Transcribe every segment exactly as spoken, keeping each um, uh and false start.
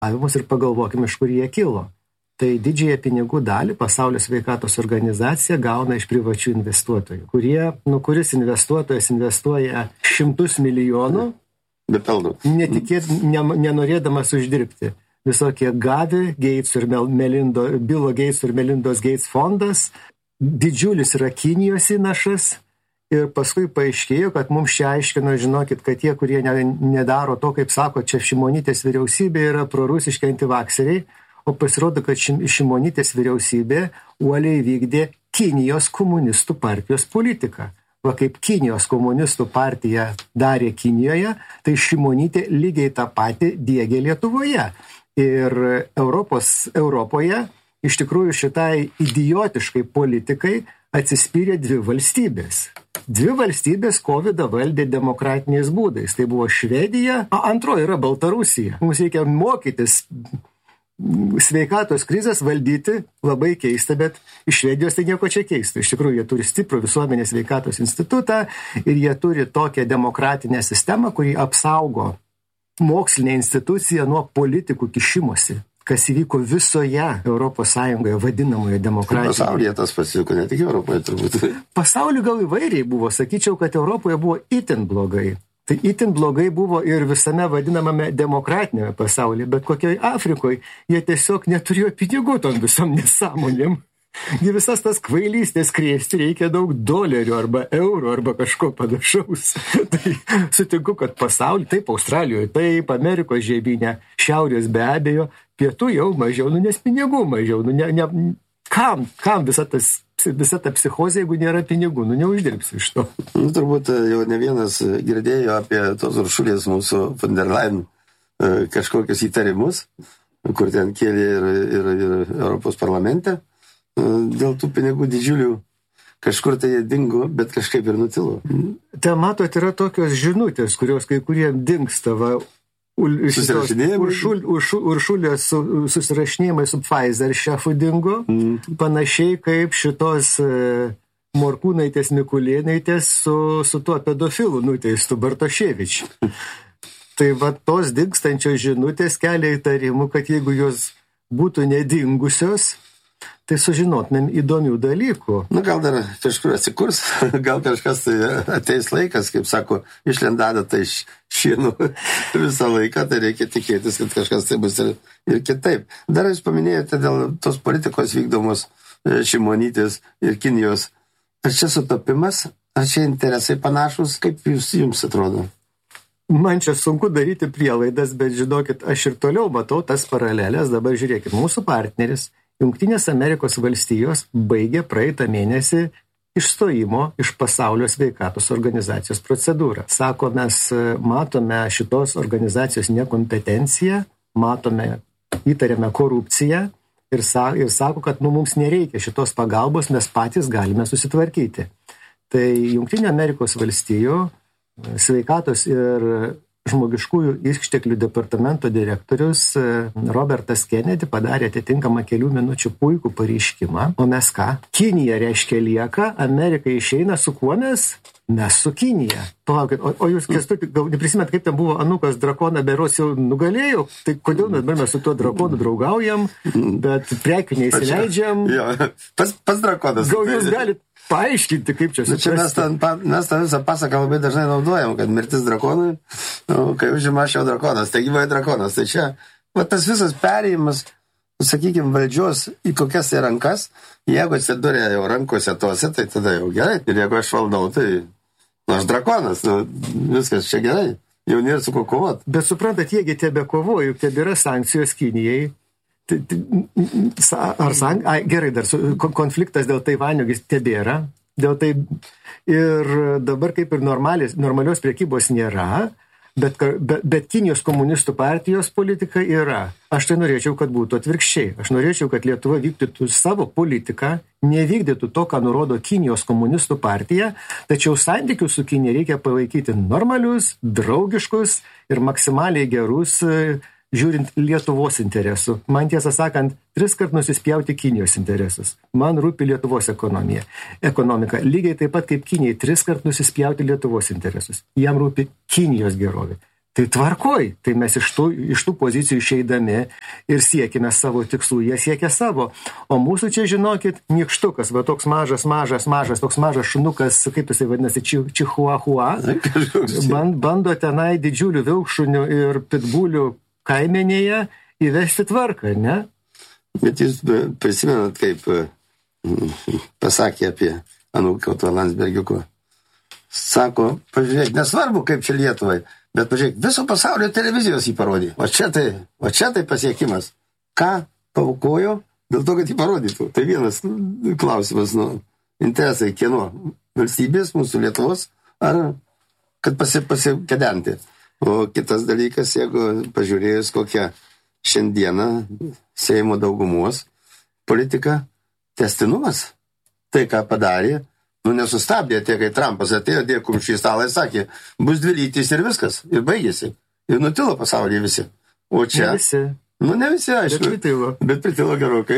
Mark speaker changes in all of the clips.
Speaker 1: ir pagalvokime, iš kur jie kilo. Tai didžiąją pinigų dalį Pasaulio sveikatos organizacija gauna iš privačių investuotojų, kurie, nu, kuris investuotojas investuoja šimtus milijonų,
Speaker 2: be pelno,
Speaker 1: netikėt, ne, nenorėdamas uždirbti. Visokie Gavi, Gates ir Melindo, Bilo Gates ir Melindos Gates fondas, didžiulis yra Kinijos įnašas. Ir paskui paaiškėjo, kad mums čia aiškino, žinokit, kad tie, kurie nedaro to, kaip sako, čia Šimonytės vyriausybė yra prorusiški antivakseriai, o pasirodo, kad Šimonytės vyriausybė uoliai vykdė Kinijos komunistų partijos politiką. Va kaip Kinijos komunistų partija darė Kinijoje, tai Šimonytė lygiai tą patį diegė Lietuvoje. Ir Europos, Europoje iš tikrųjų šitai idiotiškai politikai atsispyrė dvi valstybės. Dvi valstybės kovidą valdė demokratiniais būdais. Tai buvo Švedija, o antroji yra Baltarusija. Mums reikia mokytis sveikatos krizės valdyti, labai keista, bet iš Švedijos tai nieko čia keista. Iš tikrųjų, jie turi stiprų visuomenės sveikatos institutą ir jie turi tokią demokratinę sistemą, kuri apsaugo mokslinę instituciją nuo politikų kišimosi, kas įvyko visoje Europos Sąjungoje vadinamoje demokratijoje.
Speaker 2: Pasaulyje tas pasiko, ne tik Europoje turbūt.
Speaker 1: Pasaulyje gal įvairiai buvo, sakyčiau, kad Europoje buvo itin blogai. Tai itin blogai buvo ir visame vadinamame demokratinėme pasaulyje, bet kokioje Afrikoje jie tiesiog neturėjo pinigų tom visom nesąmonėm. Gi visas tas kvailystės krėsti reikia daug dolerių arba eurų arba kažko panašaus. Tai sutinku, kad pasaulyje, taip Australijoje, taip Amerikos žemyne, šiaurės be abejo, pietų jau mažiau, nu nes pinigų mažiau, nu ne, ne, kam, kam visa, tas, visa ta psichozė, jeigu nėra pinigų, nu neuždirbsi iš to.
Speaker 2: Nu, turbūt jau ne vienas girdėjo apie tos Uršulės mūsų von der Leyen kažkokius įtarimus, kur ten kėlė ir, ir, ir Europos parlamente. Dėl tų pinigų didžiulių kažkur tai jie dingo, bet kažkaip ir nutilo.
Speaker 1: Ten, matot, yra tokios žinutės, kurios kai kuriem dingsta, va, Uršulės Uršulė su, susirašinėjimai su Pfizer šefu dingo, mm. panašiai kaip šitos e, Morkūnaitės Mikulėnaitės su, su tuo pedofilu nuteistu Bartoševič. Tai va tos dingstančios žinutės kelia įtarimų, kad jeigu jos būtų nedingusios, tai sužinotumėm įdomių dalykų.
Speaker 2: Na, gal dar kažkur atsikurs, gal kažkas tai ateis laikas, kaip sako, išlendada tai iš šienų visą laiką, tai reikia tikėtis, kad kažkas tai bus ir, ir kitaip. Dar jūs paminėjote dėl tos politikos vykdomos Šimonytės ir Kinijos. Ar čia sutapimas, ar čia interesai panašus, kaip jūs, jums atrodo?
Speaker 1: Man čia sunku daryti prielaidas, bet žinokit, aš ir toliau matau tas paralelės. Dabar žiūrėkit, mūsų partneris Jungtinės Amerikos valstijos baigė praeitą mėnesį išstojimo iš Pasaulio sveikatos organizacijos procedūrą. Sako, mes matome šitos organizacijos nekompetenciją, matome, įtariame korupciją ir, sa, ir sako, kad nu, mums nereikia šitos pagalbos, mes patys galime susitvarkyti. Tai Jungtinė Amerikos valstijų sveikatos ir žmogiškųjų išteklių departamento direktorius Robertas Kennedy padarė atitinkamą kelių minučių puikų pareiškimą. O mes ką? Kinija reiškia lieka, Amerika išeina, su kuo mes? Mes su Kinija. Palaukit, o, o jūs, Kęstuti, gal neprisimėt, kaip ten buvo Anukas drakoną beros jau nugalėjo? Tai kodėl mes, mes su tuo drakonu draugaujam, bet prekių neįsileidžiam?
Speaker 2: Jo, pas, pas drakonas.
Speaker 1: Gal jūs galite paaiškinti, kaip čia suprasti?
Speaker 2: Čia mes tą, mes tą visą pasaką labai dažnai naudojam, kad mirtis drakonui, nu, kai užima šio drakonas, tai gyvai drakonas. Tai čia, va, tas visas perėjimas, sakykime, valdžios į kokias į rankas, jeigu atsidūrė jau rankose tose, tai tada jau gerai. Ir jeigu aš valdau, tai nu, aš drakonas, nu, viskas čia gerai. Jau nėra su ko kovot.
Speaker 1: Bet suprantat, jiegi tebe kovoju, tebėra sankcijos Kinijai. Ar sank... Ai, gerai, dar su, konfliktas dėl Taivanio tebėra. Dėl tai... Ir dabar kaip ir normalios, normalios priekybos nėra, bet, bet, bet Kinijos komunistų partijos politika yra. Aš tai norėčiau, kad būtų atvirkščiai. Aš norėčiau, kad Lietuva vykdytų savo politiką, nevykdytų to, ką nurodo Kinijos komunistų partija, tačiau santykius su Kinija reikia palaikyti normalius, draugiškus ir maksimaliai gerus, žiūrint Lietuvos interesų. Man tiesą sakant, tris kart nusispjauti Kinijos interesus. Man rūpi Lietuvos ekonomija. Ekonomika. Lygiai taip pat kaip Kinijai tris kart nusispjauti Lietuvos interesus. Jam rūpi Kinijos gerovė. Tai tvarkoj, tai mes iš tų, iš tų pozicijų išeidami ir siekime savo tikslų, jie siekia savo. O mūsų čia, žinokit, nykštukas, va toks mažas, mažas, mažas, toks mažas šunukas, kaip jisai vadinasi, či, čihuahua, band, bando tenai didžiulių vilkšunių ir pitbulių kaimenėje įvesti tvarką, ne?
Speaker 2: Bet jūs prisimenat, kaip pasakė apie Anūkauto Landsbergiuko. Sako, pažiūrėk, nesvarbu, kaip čia Lietuvai, bet pažiūrėk, viso pasaulio televizijos jį parodė. O čia tai, o čia tai pasiekimas. Ką paukojo? Dėl to, kad jį parodytų. Tai vienas klausimas, nu, interesai kieno? Valstybės, mūsų Lietuvos, ar kad pasi, pasikedenti. O kitas dalykas, jeigu pažiūrėjus kokią šiandieną Seimo daugumos politika, tęstinumas. Tai, ką padarė, nu nesustabdė, tie, kai Trumpas atėjo, dėkum šį stalą ir sakė, bus dvi lytys ir viskas, ir baigėsi. Ir nutilo pasaulyje visi. O čia...
Speaker 1: Ne visi.
Speaker 2: Nu, ne visi, aišku.
Speaker 1: Bet pritilo.
Speaker 2: Bet pritilo gerokai.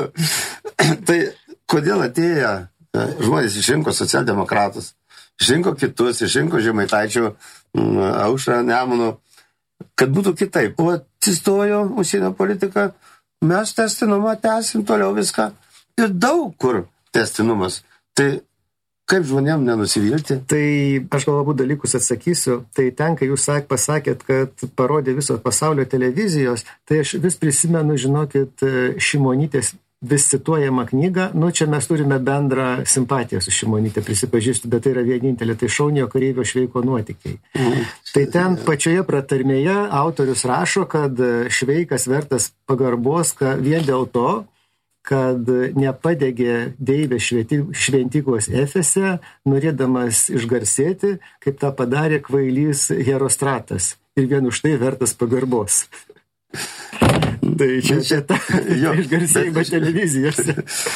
Speaker 2: Tai kodėl atėjo žmonės išrinko socialdemokratus, išrinko kitus, išrinko Žemaitaičio, Aušrą, Nemuno, kad būtų kitaip. O atsistojo užsienio politika, mes testinumą tęsim toliau viską. Ir daug kur testinumas. Tai kaip žmonėm nenusivilti?
Speaker 1: Tai aš gal abu dalykus atsakysiu. Tai ten, kai jūs sak, pasakėt, kad parodė viso pasaulio televizijos, tai aš vis prisimenu, žinokit, Šimonytės vis cituojama knyga. Nu, čia mes turime bendrą simpatiją su Šimonytė, prisipažįstu, bet tai yra vienintelė, tai Šauniojo kareivio Šveiko nuotykiai. Mm. Tai ten pačioje pratarmėje autorius rašo, kad Šveikas vertas pagarbos vien dėl to, kad nepadegė Deivė šventyklos Efese, norėdamas išgarsėti, kaip tą padarė kvailys Herostratas. Ir vien už tai vertas pagarbos. Tai čia, čia ta išgarsėjimą televizijose.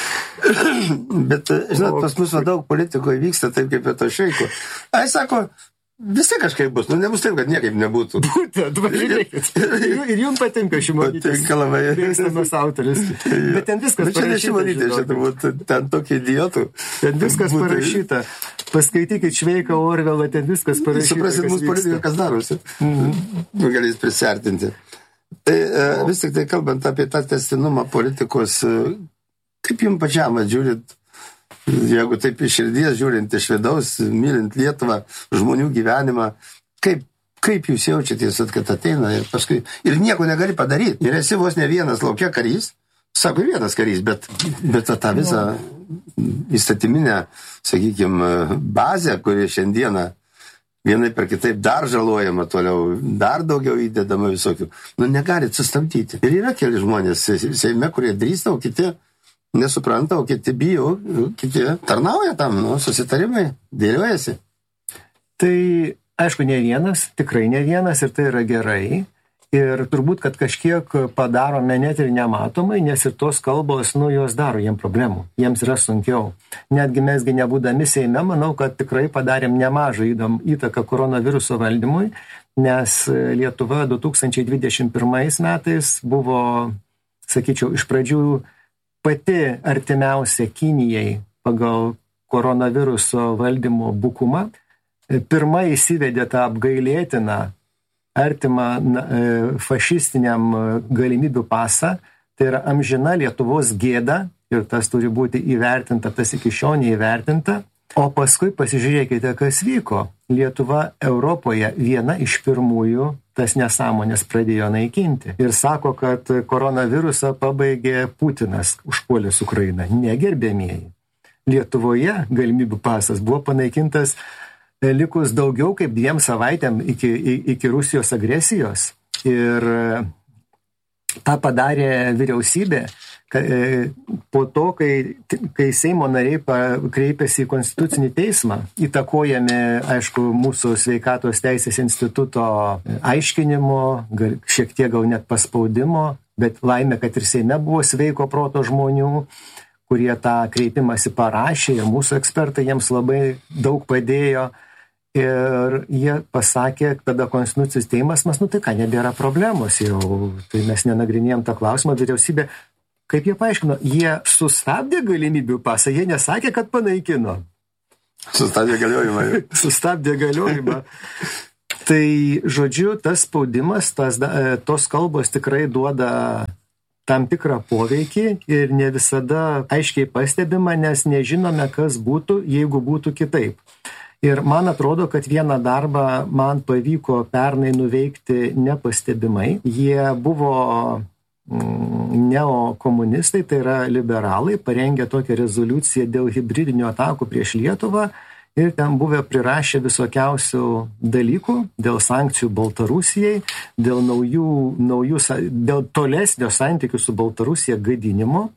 Speaker 2: Bet, žinot, pas mus daug politikoje vyksta taip kaip apie to Šveiko. Ai, sako, visi kažkaip bus, nu nebus taip, kad niekaip nebūtų.
Speaker 1: Būtent, važiuokit. Ir jums patinka Šimonytės.
Speaker 2: Patinka labai.
Speaker 1: Mėgstamas autorius. Bet ten viskas
Speaker 2: parašyta. Bet čia ne Šimonytė, čia turbūt ten tokie idiotų.
Speaker 1: Ten viskas būtų parašyta. Paskaitykit Šveiką, Orvelą, ten viskas parašyta.
Speaker 2: Suprasit, mūsų politikai kas darosi. Mm-hmm. Galės prisartinti. Tai o. vis tik tai kalbant apie tą testinumą politikos, kaip jums pačiam žiūrit, jeigu taip iš širdies žiūrint iš vidaus, mylint Lietuvą, žmonių gyvenimą, kaip, kaip jūs jaučiatės, kad ateina ir paskui ir nieko negali padaryti. Ir esi vos ne vienas laukia karys, sako vienas karys, bet, bet tą visą įstatyminę, sakykime, bazę, kuri šiandieną vienai per kitaip dar žalojama toliau, dar daugiau įdedama visokių, nu negalit sustabdyti. Ir yra keli žmonės Seime, kurie drįsta, o kiti nesupranta, o kiti bijo, kiti tarnauja tam, nu, susitarimai, dėliojasi.
Speaker 1: Tai, aišku, ne vienas, tikrai ne vienas ir tai yra gerai. Ir turbūt, kad kažkiek padarome net ir nematomai, nes ir tos kalbos, nu, jos daro jiems problemų. Jiems yra sunkiau. Netgi mesgi nebūdami Seime, manau, kad tikrai padarėm nemažą įtaką koronaviruso valdymui, nes Lietuva du tūkstančiai dvidešimt pirmais metais buvo, sakyčiau, iš pradžių pati artimiausia Kinijai pagal koronaviruso valdymo bukumą. Pirma įsivedė tą apgailėtiną artimą fašistiniam galimybių pasą, tai yra amžina Lietuvos gėda ir tas turi būti įvertinta, tas iki šiol neįvertinta. O paskui pasižiūrėkite, kas vyko. Lietuva Europoje viena iš pirmųjų tas nesąmonės pradėjo naikinti. Ir sako, kad koronavirusą pabaigė Putinas, užpuolęs Ukrainą. Negerbėmieji. Lietuvoje galimybių pasas buvo panaikintas likus daugiau kaip dviem savaitėm iki, iki Rusijos agresijos. Ir tą padarė vyriausybė po to, kai, kai Seimo nariai kreipėsi į Konstitucinį teismą, įtakojami, aišku, mūsų sveikatos teisės instituto aiškinimo, šiek tiek gal net paspaudimo, bet laimė, kad ir Seime buvo sveiko proto žmonių, kurie tą kreipimąsi parašė ir mūsų ekspertai jiems labai daug padėjo. Ir jie pasakė, tada Konstitucinis teimas, mes, nu tai ką, nebėra problemos jau, tai mes nenagrinėjom tą klausimą, vyriausybė, kaip jie paaiškino, jie sustabdė galimybių pasą, jie nesakė, kad panaikino.
Speaker 2: Sustabdė galiojimą.
Speaker 1: Sustabdė galiojimą. Tai, žodžiu, tas spaudimas, tas, tos kalbos tikrai duoda tam tikrą poveikį ir ne visada aiškiai pastebima, nes nežinome, kas būtų, jeigu būtų kitaip. Ir man atrodo, kad vieną darbą man pavyko pernai nuveikti nepastebimai. Jie buvo neokomunistai, tai yra liberalai, parengė tokią rezoliuciją dėl hibridinių atakų prieš Lietuvą ir ten buvę prirašę visokiausių dalykų dėl sankcijų Baltarusijai, dėl, naujų, naujų, dėl tolesnio santykių su Baltarusija gadinimo,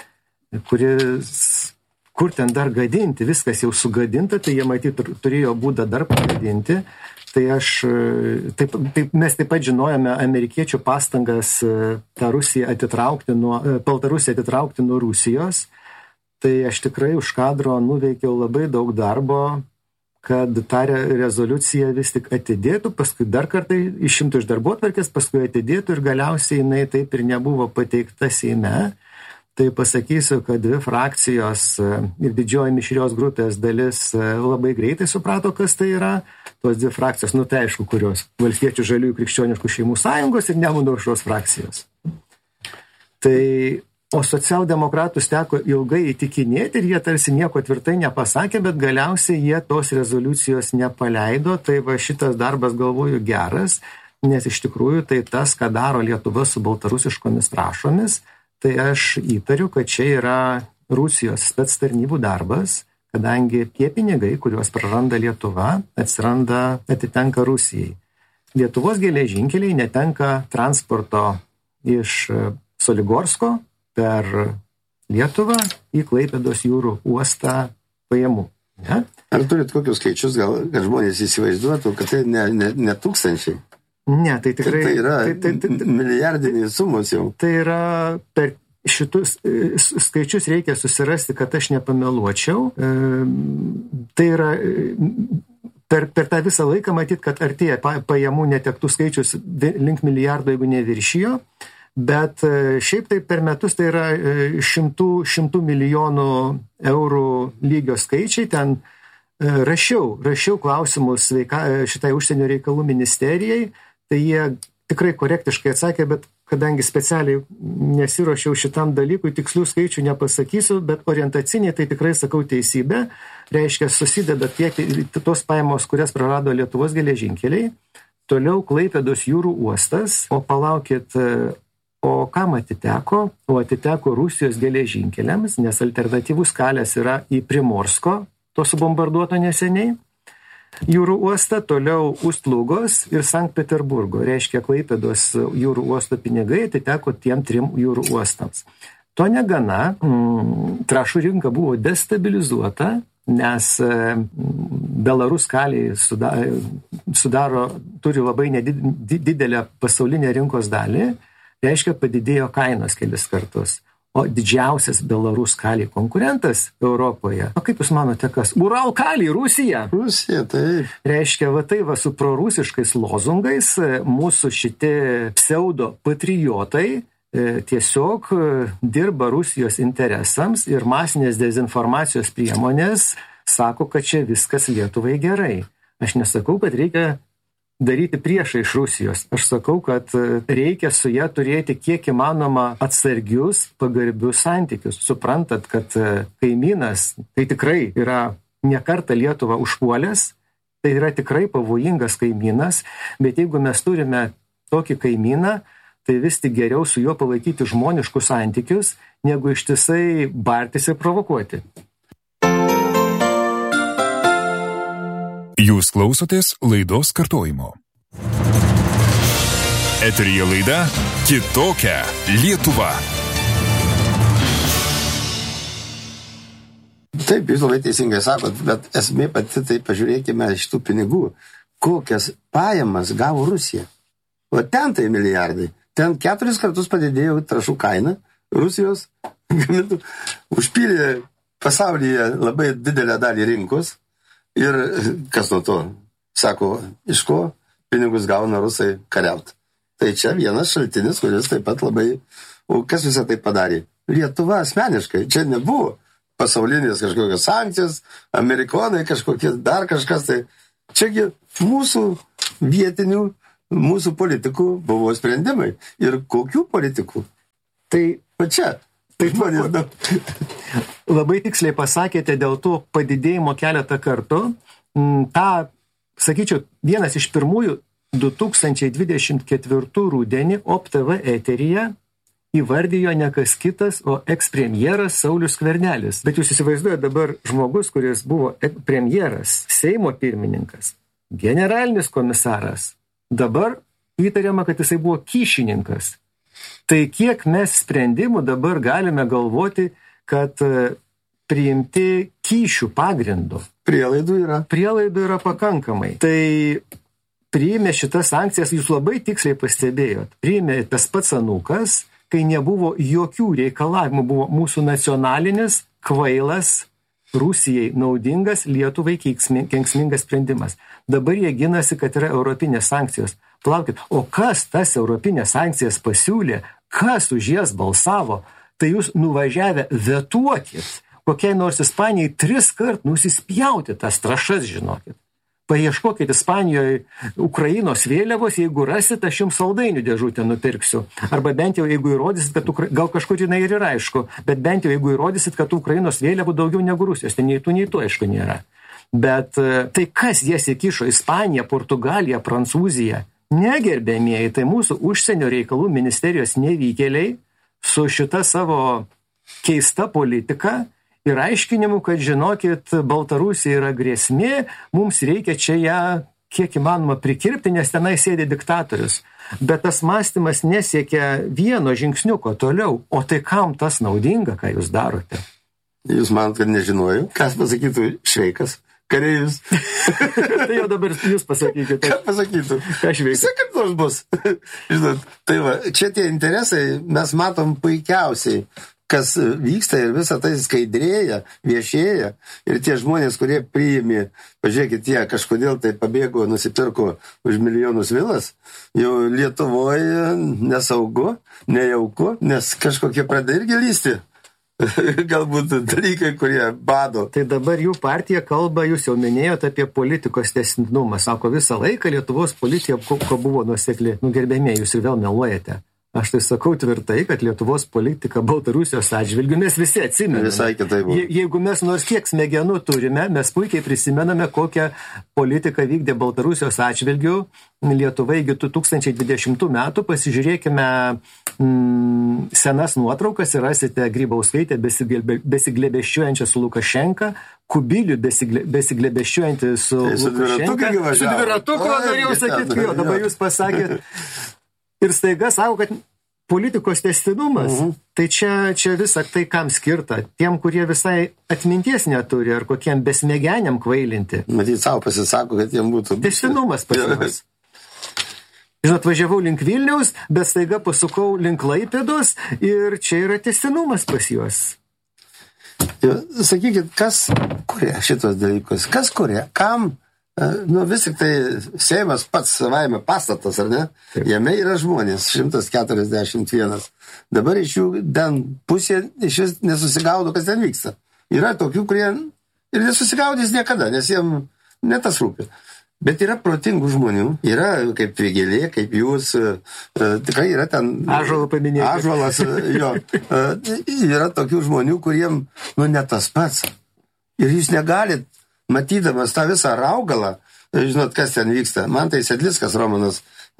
Speaker 1: kuris, kur ten dar gadinti, viskas jau sugadinta, tai jie matyt turėjo būdą dar pagadinti. Tai aš, taip, taip, mes taip pat žinojame amerikiečių pastangas tą Rusiją atitraukti nuo, Baltarusiją atitraukti nuo Rusijos. Tai aš tikrai už kadro nuveikiau labai daug darbo, kad tą rezoliuciją vis tik atidėtų, paskui dar kartą išimtų iš darbotvarkės, paskui atidėtų ir galiausiai jinai taip ir nebuvo pateikta Seime. Tai pasakysiu, kad dvi frakcijos ir didžioji mišrios grupės dalis labai greitai suprato, kas tai yra. Tos dvi frakcijos, nu tai aišku, kurios Valstiečių žaliųjų krikščioniškų šeimų sąjungos ir Nemuno aušros frakcijos. Tai o socialdemokratus teko ilgai įtikinėti ir jie tarsi nieko tvirtai nepasakė, bet galiausiai jie tos rezoliucijos nepaleido. Tai va šitas darbas, galvoju, geras, nes iš tikrųjų tai tas, ką daro Lietuva su baltarusiškomis trąšomis, tai aš įtariu, kad čia yra Rusijos spectarnybų darbas, kadangi tie pinigai, kuriuos praranda Lietuva, atsiranda, atitenka Rusijai. Lietuvos geležinkeliai netenka transporto iš Soligorsko per Lietuvą į Klaipėdos jūrų uostą pajamų. Ne?
Speaker 2: Ar turit kokius skaičius, gal, kad žmonės įsivaizduotų, kad tai ne, ne, ne tūkstančiai?
Speaker 1: Ne, tai tikrai...
Speaker 2: Tai yra
Speaker 1: tai, tai, tai, tai,
Speaker 2: milijardiniai sumos jau.
Speaker 1: Tai yra per šitus skaičius reikia susirasti, kad aš nepameluočiau. Tai yra per, per tą visą laiką matyt, kad artėja pajamų netektų skaičius link milijardo, jeigu neviršijo. Bet šiaip tai per metus tai yra šimtų, šimtų milijonų eurų lygio skaičiai. Ten rašiau, rašiau klausimus sveika, šitai užsienio reikalų ministerijai, tai jie tikrai korektiškai atsakė, bet kadangi specialiai nesiruošiau šitam dalykui, tikslių skaičių nepasakysiu, bet orientaciniai tai tikrai sakau teisybę, reiškia susideda tiek tos pajamos, kurias prarado Lietuvos geležinkeliai, toliau Klaipėdos jūrų uostas, o palaukit, o kam atiteko? O atiteko Rusijos geležinkeliams, nes alternatyvus kelias yra į Primorsko, to subombarduoto neseniai, jūrų uostą, toliau Ust-Lugos ir Sankt Peterburgo. Reiškia, Klaipėdos jūrų uosto pinigai atiteko tiem trim jūrų uostams. To negana, mm, trąšų rinka buvo destabilizuota, nes Belarus kaliai sudaro, sudaro, turi labai nedidelę pasaulinę rinkos dalį, reiškia, padidėjo kainos kelis kartus. O didžiausias Belarus kaliai konkurentas Europoje, o kaip jūs manote, kas? Ural kaliai, Rusija.
Speaker 2: Rusija, tai.
Speaker 1: Reiškia, va tai va su prorusiškais lozungais mūsų šitie pseudo patriotai tiesiog dirba Rusijos interesams ir masinės dezinformacijos priemonės sako, kad čia viskas Lietuvai gerai. Aš nesakau, kad reikia daryti priešą iš Rusijos. Aš sakau, kad reikia su ją turėti kiek įmanoma atsargius, pagarbius santykius. Suprantat, kad kaimynas tai tikrai yra ne kartą Lietuvą užpuolęs, tai yra tikrai pavojingas kaimynas, bet jeigu mes turime tokį kaimyną, tai vis tik geriau su juo palaikyti žmoniškus santykius, negu ištisai bartis ir provokuoti.
Speaker 3: Jūs klausotės laidos kartojimo. Eteryje laida Kitokia Lietuva.
Speaker 2: Taip, jūs labai teisingai sakot, bet esmė pati, tai pažiūrėkime iš tų pinigų, kokias pajamas gavo Rusija. O ten tai milijardai. Ten keturis kartus padidėjo trąšų kaina Rusijos, užpylė pasaulyje labai didelę dalį rinkos. Ir kas nuo to? Sako, iš ko pinigus gauna rusai kariaut. Tai čia vienas šaltinis, kuris taip pat labai... O kas visą tai padarė? Lietuva asmeniškai. Čia nebuvo pasaulinės kažkokios sankcijos, amerikonai kažkokie, dar kažkas tai. Čiagi mūsų vietinių, mūsų politikų buvo sprendimai. Ir kokių politikų?
Speaker 1: Tai,
Speaker 2: va čia. Tai žmonės daug.
Speaker 1: Labai tiksliai pasakėte dėl to padidėjimo keletą kartų. Ta, sakyčiau, vienas iš pirmųjų du tūkstančiai dvidešimt ketvirtų rudenį O P T V eteryje įvardijo ne kas kitas, o ekspremjeras Saulius Skvernelis. Bet jūs įsivaizduojate dabar žmogus, kuris buvo premjeras, Seimo pirmininkas, generalinis komisaras. Dabar įtariama, kad jisai buvo kyšininkas. Tai kiek mes sprendimų dabar galime galvoti, kad priimti kyšių pagrindu.
Speaker 2: Prielaidų yra.
Speaker 1: Prielaidų yra pakankamai. Tai priėmė šitas sankcijas, jūs labai tiksliai pastebėjot. Priėmė tas pats anūkas, kai nebuvo jokių reikalavimų, buvo mūsų nacionalinis, kvailas, Rusijai naudingas, Lietuvai kenksmingas sprendimas. Dabar jie ginasi, kad yra europinės sankcijos. Plaukit, o kas tas europinės sankcijas pasiūlė, kas už jas balsavo, tai jūs nuvažiavę vetuokit. Kokiai nors Ispanijai tris kart nusispjauti tas trašas, žinokit. Paieškokit Ispanijoje Ukrainos vėliavos, jeigu rasit, aš jums saldainių dėžutę nupirksiu. Arba bent jau, jeigu įrodysit, kad Ukra... gal kažkur jinai ir yra, aišku, bet bent jau, jeigu įrodysit, kad Ukrainos vėliavų daugiau negu Rusijos, tai nei tų, nei tų, aišku, nėra. Bet tai kas jas įkišo? Ispanija, Portugalija, Prancūzija? Negerbėmieji, tai mūsų užsienio reikalų ministerijos nevykėliai su šita savo keista politika ir aiškinimu, kad žinokit, Baltarusija yra grėsmė, mums reikia čia ją kiek įmanoma prikirpti, nes tenai sėdi diktatorius. Bet tas mąstymas nesiekia vieno žingsniuko toliau. O tai kam tas naudinga, ką jūs darote?
Speaker 2: Jūs manot, kad nežinojau? Kas pasakytų Šveikas? Kareivis.
Speaker 1: Tai jau dabar jūs pasakykite.
Speaker 2: Ką pasakytų?
Speaker 1: Ką Šveikas?
Speaker 2: Visai kaip nors bus. Žinot, tai va, čia tie interesai mes matom puikiausiai, kas vyksta ir visą tai skaidrėja, viešėja. Ir tie žmonės, kurie priimi, pažiūrėkit, tie kažkodėl tai pabėgo, nusipirko už milijonus vilas, jau Lietuvoje nesaugu, nejauku, nes kažkokie pradeda irgi lysti. Galbūt dalykai, kurie bado.
Speaker 1: Tai dabar jų partija kalba, jūs jau minėjote apie politikos tęstinumą. Sako, visą laiką Lietuvos politika ko, ko buvo nuosekli. Nu, gerbėmėjai, jūs ir vėl meluojate. Aš tai sakau tvirtai, kad Lietuvos politika Baltarusijos atžvilgiu mes visi atsimename.
Speaker 2: Visai kitaip buvo.
Speaker 1: Je, jeigu mes nors kiek smegenų turime, mes puikiai prisimename, kokią politiką vykdė Baltarusijos atžvilgiu Lietuva iki du tūkstančiai dvidešimtų metų. Pasižiūrėkime mm, senas nuotraukas ir rasite Grybauskaitę besiglebeščiuojančią su Lukašenka, Kubilių besiglebeščiuojantį su
Speaker 2: tai
Speaker 1: Lukašenka.
Speaker 2: Su
Speaker 1: dviratuku, norėjau sakyti, jo, dabar jūs pasakėt. Ir staiga sako, kad politikos tęstinumas, uh-huh. tai čia, čia visą tai kam skirta. Tiem, kurie visai atminties neturi, ar kokiem besmegeniam kvailinti.
Speaker 2: Matyt, savo pasisako, kad jiem būtų...
Speaker 1: Tęstinumas pasimas. Žinot, važiavau link Vilniaus, bet staiga pasukau link Klaipėdos ir čia yra tęstinumas pas juos.
Speaker 2: Jo, sakykit, kas kuria šitos dalykus? Kas kuria? Kam? Nu, vis tik tai Seimas pats savaime pastatas, ar ne? Taip. Jame yra žmonės, šimtas keturiasdešimt vienas. Dabar iš jų ten pusė iš vis nesusigaudo, kas ten vyksta. Yra tokių, kurie ir nesusigaudys niekada, nes jiem ne tas rūpi. Bet yra protingų žmonių, yra kaip Vėgėlė, kaip jūs, tikrai yra ten...
Speaker 1: Ąžuolą paminėti.
Speaker 2: Ąžuolas, jo. Yra tokių žmonių, kuriem, nu, ne tas pats. Ir jūs negalit, matydamas tą visą raugalą, žinot, kas ten vyksta. Man tai Sedlickas Romanas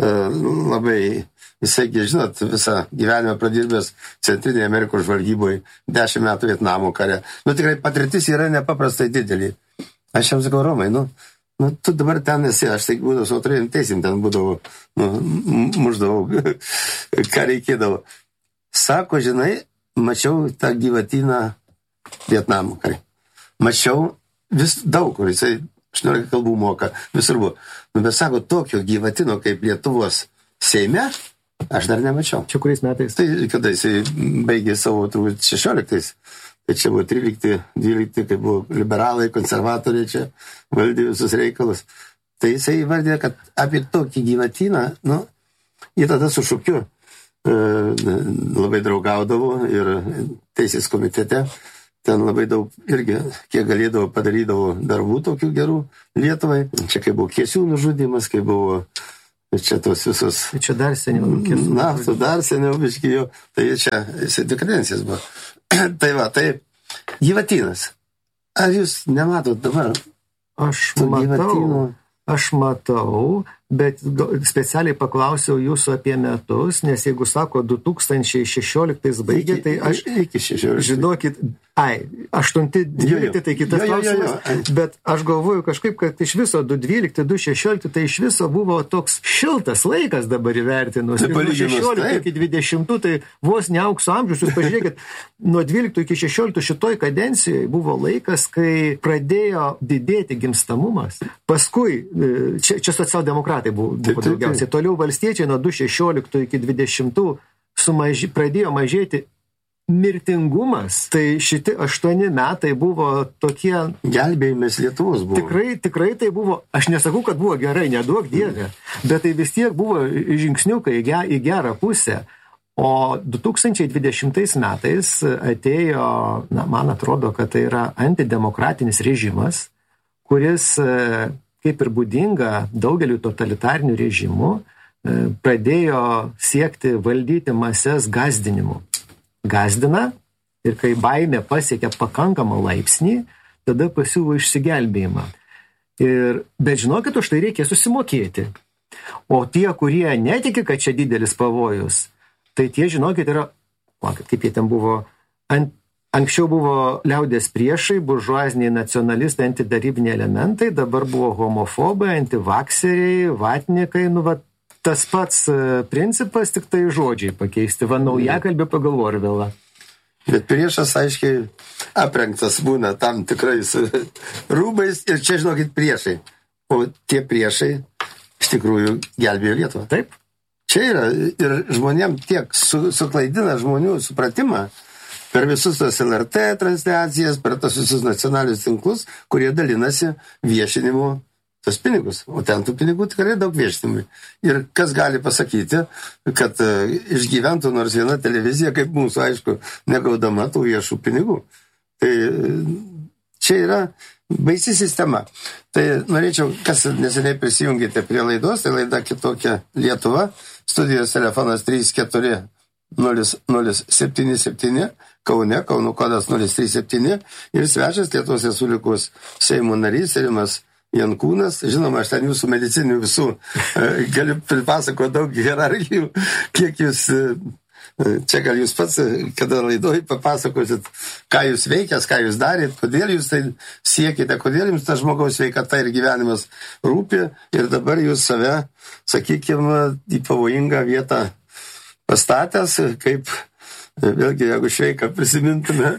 Speaker 2: labai, jisai, žinot, visą gyvenimą pradirbęs Centrinėje Amerikos žvalgyboje, dešimt metų Vietnamo kare. Nu, tikrai patirtis yra nepaprastai didelį. Aš jam sakau, Romai, nu, nu, tu dabar ten esi, aš tai būdavau su autorėjim teisim, ten būdavau, nu, muždavau, ką reikėdavo. Sako, žinai, mačiau tą gyvatyną Vietnamo kare. Mačiau vis daug, kur jisai aštuoniolika kalbų moka, visur buvo. Nu, bet sako, tokio gyvatino kaip Lietuvos Seime, aš dar nemačiau.
Speaker 1: Čia kuriais metais?
Speaker 2: Tai kada jisai baigė savo turbūt šešioliktais, tai čia buvo trylikti, dvylikti, kai buvo liberalai, konservatoriai čia valdė visus reikalus. Tai jisai įvardė, kad apie tokį gyvatiną, nu, jie tada su šūkiu e, labai draugaudavo ir teisės komitete. ten labai daug irgi, kiek galėdavo, padarydavo darbų tokių gerų Lietuvai. Čia kai buvo Kiesių nužudymas, kai buvo čia tos visos...
Speaker 1: Čia dar seniau.
Speaker 2: Na, tu dar seniau biškijo. Tai čia, jisai dvi kadencijas buvo. Tai va, tai gyvatynas. Ar jūs nematot dabar?
Speaker 1: Aš matau. Gyvatynų? Aš matau, bet specialiai paklausiau jūsų apie metus, nes jeigu sako du tūkstančiai šešioliktais baigė, tai aš
Speaker 2: iki šešioliktais.
Speaker 1: Žinokit, ai, aštunti dvylikti, tai kitas jo, jo, klausimas, jo, jo. Bet aš galvoju kažkaip, kad iš viso du dvylikti, du šešiolikti, tai iš viso buvo toks šiltas laikas dabar įvertinus. Tai nuo šešioliktų iki dvidešimtų, tai vos ne aukso amžius, jūs pažiūrėkit, nuo dvyliktų iki šešioliktų šitoj kadencijoje buvo laikas, kai pradėjo didėti gimstamumas. Paskui, čia, čia socialdemokratai buvo, buvo daugiausiai. Toliau valstiečiai nuo du šešioliktų iki dvidešimtų sumaži, pradėjo mažėti mirtingumas. Tai šitie aštuoni metai buvo tokie...
Speaker 2: Gelbėjimas Lietuvos buvo.
Speaker 1: Tikrai, tikrai tai buvo, aš nesakau, kad buvo gerai, neduok dievė, bet tai vis tiek buvo žingsniukai į, ge, į gerą pusę. O du tūkstančiai dvidešimtais metais atėjo, na, man atrodo, kad tai yra antidemokratinis režimas, kuris, kaip ir būdinga daugeliu totalitarinių režimų, pradėjo siekti valdyti mases gazdinimu. Gazdina ir kai baimė pasiekia pakankamą laipsnį, tada pasiūlo išsigelbėjimą. Ir, bet žinokit, už tai reikia susimokėti. O tie, kurie netiki, kad čia didelis pavojus, tai tie, žinokit, yra, kaip jie ten buvo, ant, anksčiau buvo liaudės priešai, buržuaziniai nacionalistai, antidarybiniai elementai, dabar buvo homofobai, antivakseriai, vatnikai, nu va, tas pats principas, tik tai žodžiai pakeisti. Va, naujakalbė pagal Orvelą.
Speaker 2: Bet priešas, aiškiai, aprengtas būna tam tikrais rūbais ir čia, žinokit, priešai. O tie priešai iš tikrųjų gelbėjo Lietuvą.
Speaker 1: Taip.
Speaker 2: Čia yra ir žmonėm tiek su, suklaidina žmonių supratimą per visus tos L R T transliacijas, per tos visus nacionalinius tinklus, kurie dalinasi viešinimu tos pinigus, o ten tų pinigų tikrai daug viešinimui. Ir kas gali pasakyti, kad uh, išgyventų nors viena televizija, kaip mūsų, aišku, negaudama tų viešų pinigų. Tai čia yra baisi sistema. Tai norėčiau, kas neseniai prisijungėte prie laidos, tai laida Kitokia Lietuva, studijos telefonas trys keturi nulis nulis septyni septyni, Kaune, Kauno kodas nulis trys septyni ir svečias Lietuvos Respublikos Seimo narys Rimas Jankūnas. Žinoma, aš ten jūsų medicininių visų galiu pripasakoti daug hierarchijų, kiek jūs, čia gal jūs pats, kada laidoj papasakosit, ką jūs veikęs, ką jūs darėt, kodėl jūs tai siekite, kodėl jums ta žmogaus sveikata ir gyvenimas rūpi ir dabar jūs save, sakykime, į pavojingą vietą pastatęs, kaip, vėlgi, jeigu šveiką prisimintume,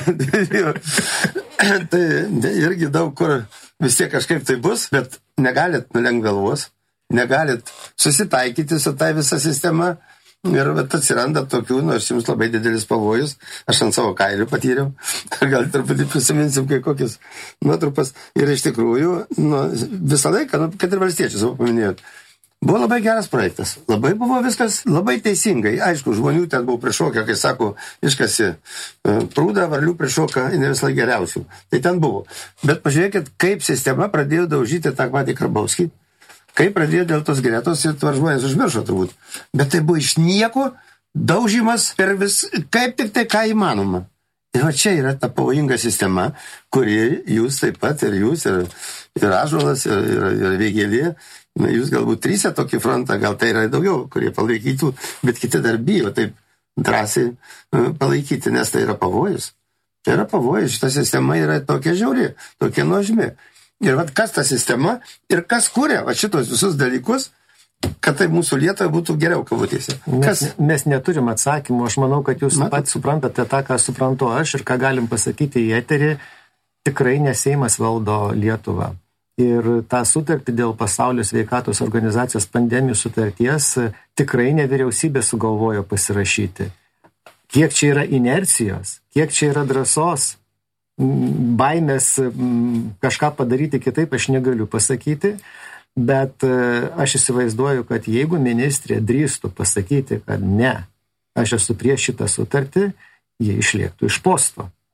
Speaker 2: tai irgi daug kur vis tiek kažkaip tai bus, bet negalit nulenkt galvos, negalit susitaikyti su tai visa sistema ir atsiranda tokių, nors jums labai didelis pavojus, aš ant savo kailių patyriau, gal truputį prisiminsim kai kokias nuotrupas ir iš tikrųjų, nu, visą laiką, nu, kad ir valstiečius, savo paminėjot, buvo labai geras projektas, labai buvo viskas labai teisingai, aišku, žmonių ten buvo prišokę, kai sako, iškasi prūdą, varlių prišoka, ne visai geriausių, tai ten buvo. Bet pažiūrėkit, kaip sistema pradėjo daužyti tą patį Karbauskį, kaip pradėjo dėl tos Gretos ir tvar žmonės užmiršo turbūt. Bet tai buvo iš nieko daužimas per vis, kaip tik tai ką įmanoma. Ir va čia yra ta pavojinga sistema, kuri jūs taip pat ir jūs, ir, ir Ąžuolas, ir, ir, ir Vėgėlė, na, jūs galbūt trysia tokį frontą, gal tai yra daugiau, kurie palaikytų, bet kiti dar bijo taip drąsiai palaikyti, nes tai yra pavojus. Tai yra pavojus, šita sistema yra tokia žiauri, tokia nuožmi. Ir vat kas ta sistema ir kas kuria va šitos visus dalykus, kad tai mūsų Lietuvai būtų geriau kabutėse.
Speaker 1: Mes, mes neturim atsakymų, aš manau, kad jūs pat suprantate tą, ką suprantu aš ir ką galim pasakyti į eterį, tikrai ne Seimas valdo Lietuvą. Ir tą sutartį dėl Pasaulio sveikatos organizacijos pandemijų sutarties tikrai ne vyriausybė sugalvojo pasirašyti. Kiek čia yra inercijos, kiek čia yra drąsos, baimės kažką padaryti kitaip, aš negaliu pasakyti, bet aš įsivaizduoju, kad jeigu ministrė drįstų pasakyti, kad ne, aš esu prieš šitą sutartį, jie išliektų iš posto.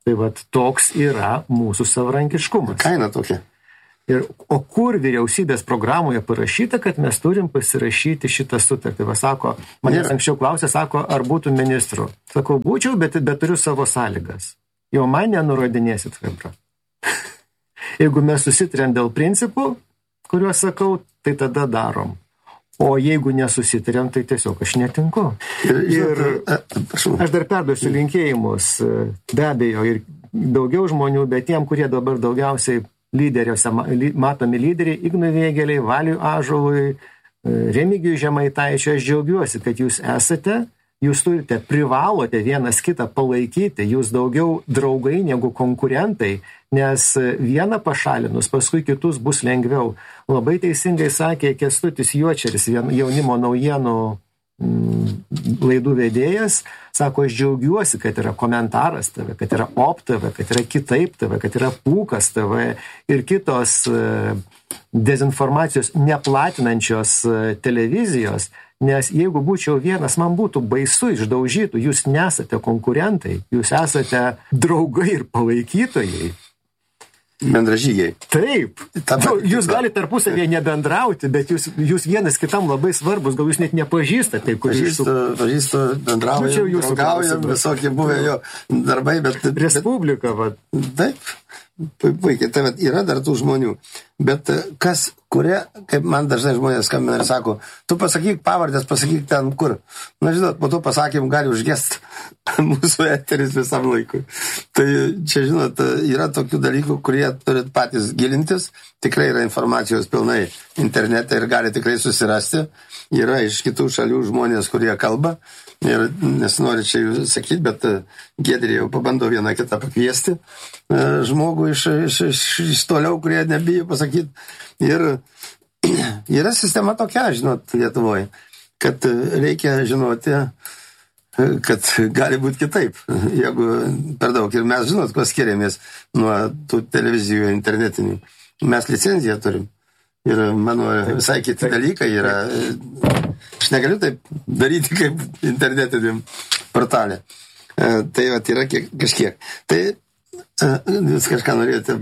Speaker 1: Tai vat toks yra mūsų savarankiškumas.
Speaker 2: Kaina tokia.
Speaker 1: Ir, o kur vyriausybės programoje parašyta, kad mes turim pasirašyti šitą sutartį? Va, sako, manęs anksčiau klausė, sako, ar būtų ministru. Sakau, būčiau, bet, bet turiu savo sąlygas. Jau man nenurodinėsit, Hebra. Jeigu mes susitarėm dėl principų, kuriuos sakau, tai tada darom. O jeigu nesusitarėm, tai tiesiog aš netinku. Ir aš dar perduosiu linkėjimus, be abejo, ir daugiau žmonių, bet tiem, kurie dabar daugiausiai lyderiuose, matomi lyderiai, Ignui Vėgėlei, Valiui Ąžuolui, Remigijui Žemaitaičiui, aš džiaugiuosi, kad jūs esate, jūs turite, privalote vienas kitą palaikyti, jūs daugiau draugai negu konkurentai, nes vieną pašalinus, paskui kitus bus lengviau. Labai teisingai sakė Kęstutis Juočeris, jaunimo naujienų laidų vedėjas, sako, aš džiaugiuosi, kad yra Komentaras T V, kad yra Op T V, kad yra Kitaip T V, kad yra Pūkas T V ir kitos dezinformacijos neplatinančios televizijos, nes jeigu būčiau vienas, man būtų baisu, išdaužytų, jūs nesate konkurentai, jūs esate draugai ir palaikytojai.
Speaker 2: Bendražygiai.
Speaker 1: Taip. Nu, jūs galite tarpusavėje nebendrauti, bet jūs, jūs vienas kitam labai svarbus, gal jūs net nepažįstate.
Speaker 2: Pažįstu, su... pažįstu, bendraujam, nu, draugaujam, visokie buvę jo darbai, bet...
Speaker 1: Respublika, va.
Speaker 2: Taip, puikiai, tai vat, yra dar tų žmonių, bet kas, kurie, kaip man dažnai žmonės skambina ir sako, tu pasakyk pavardės, pasakyk ten kur. Na, žinot, po to pasakym gali užgest mūsų eteris visam laikui. Tai čia, žinot, yra tokių dalykų, kurie turit patys gilintis, tikrai yra informacijos pilnai internete ir gali tikrai susirasti. Yra iš kitų šalių žmonės, kurie kalba ir nesinori čia jų sakyti, bet Giedrė jau pabando vieną kitą pakviesti žmogų iš, iš, iš, iš toliau, kurie nebijo pasakyti. Ir yra sistema tokia, žinot, Lietuvoje, kad reikia žinoti, kad gali būti kitaip, jeigu per daug. Ir mes, žinot, kuo skiriamės nuo tų televizijų internetinių. Mes licenciją turim. Ir mano visai kiti dalykai yra, aš negaliu taip daryti kaip internetiniam portalė. Tai vat, yra kiek, kažkiek. Tai jūs kažką norėjote.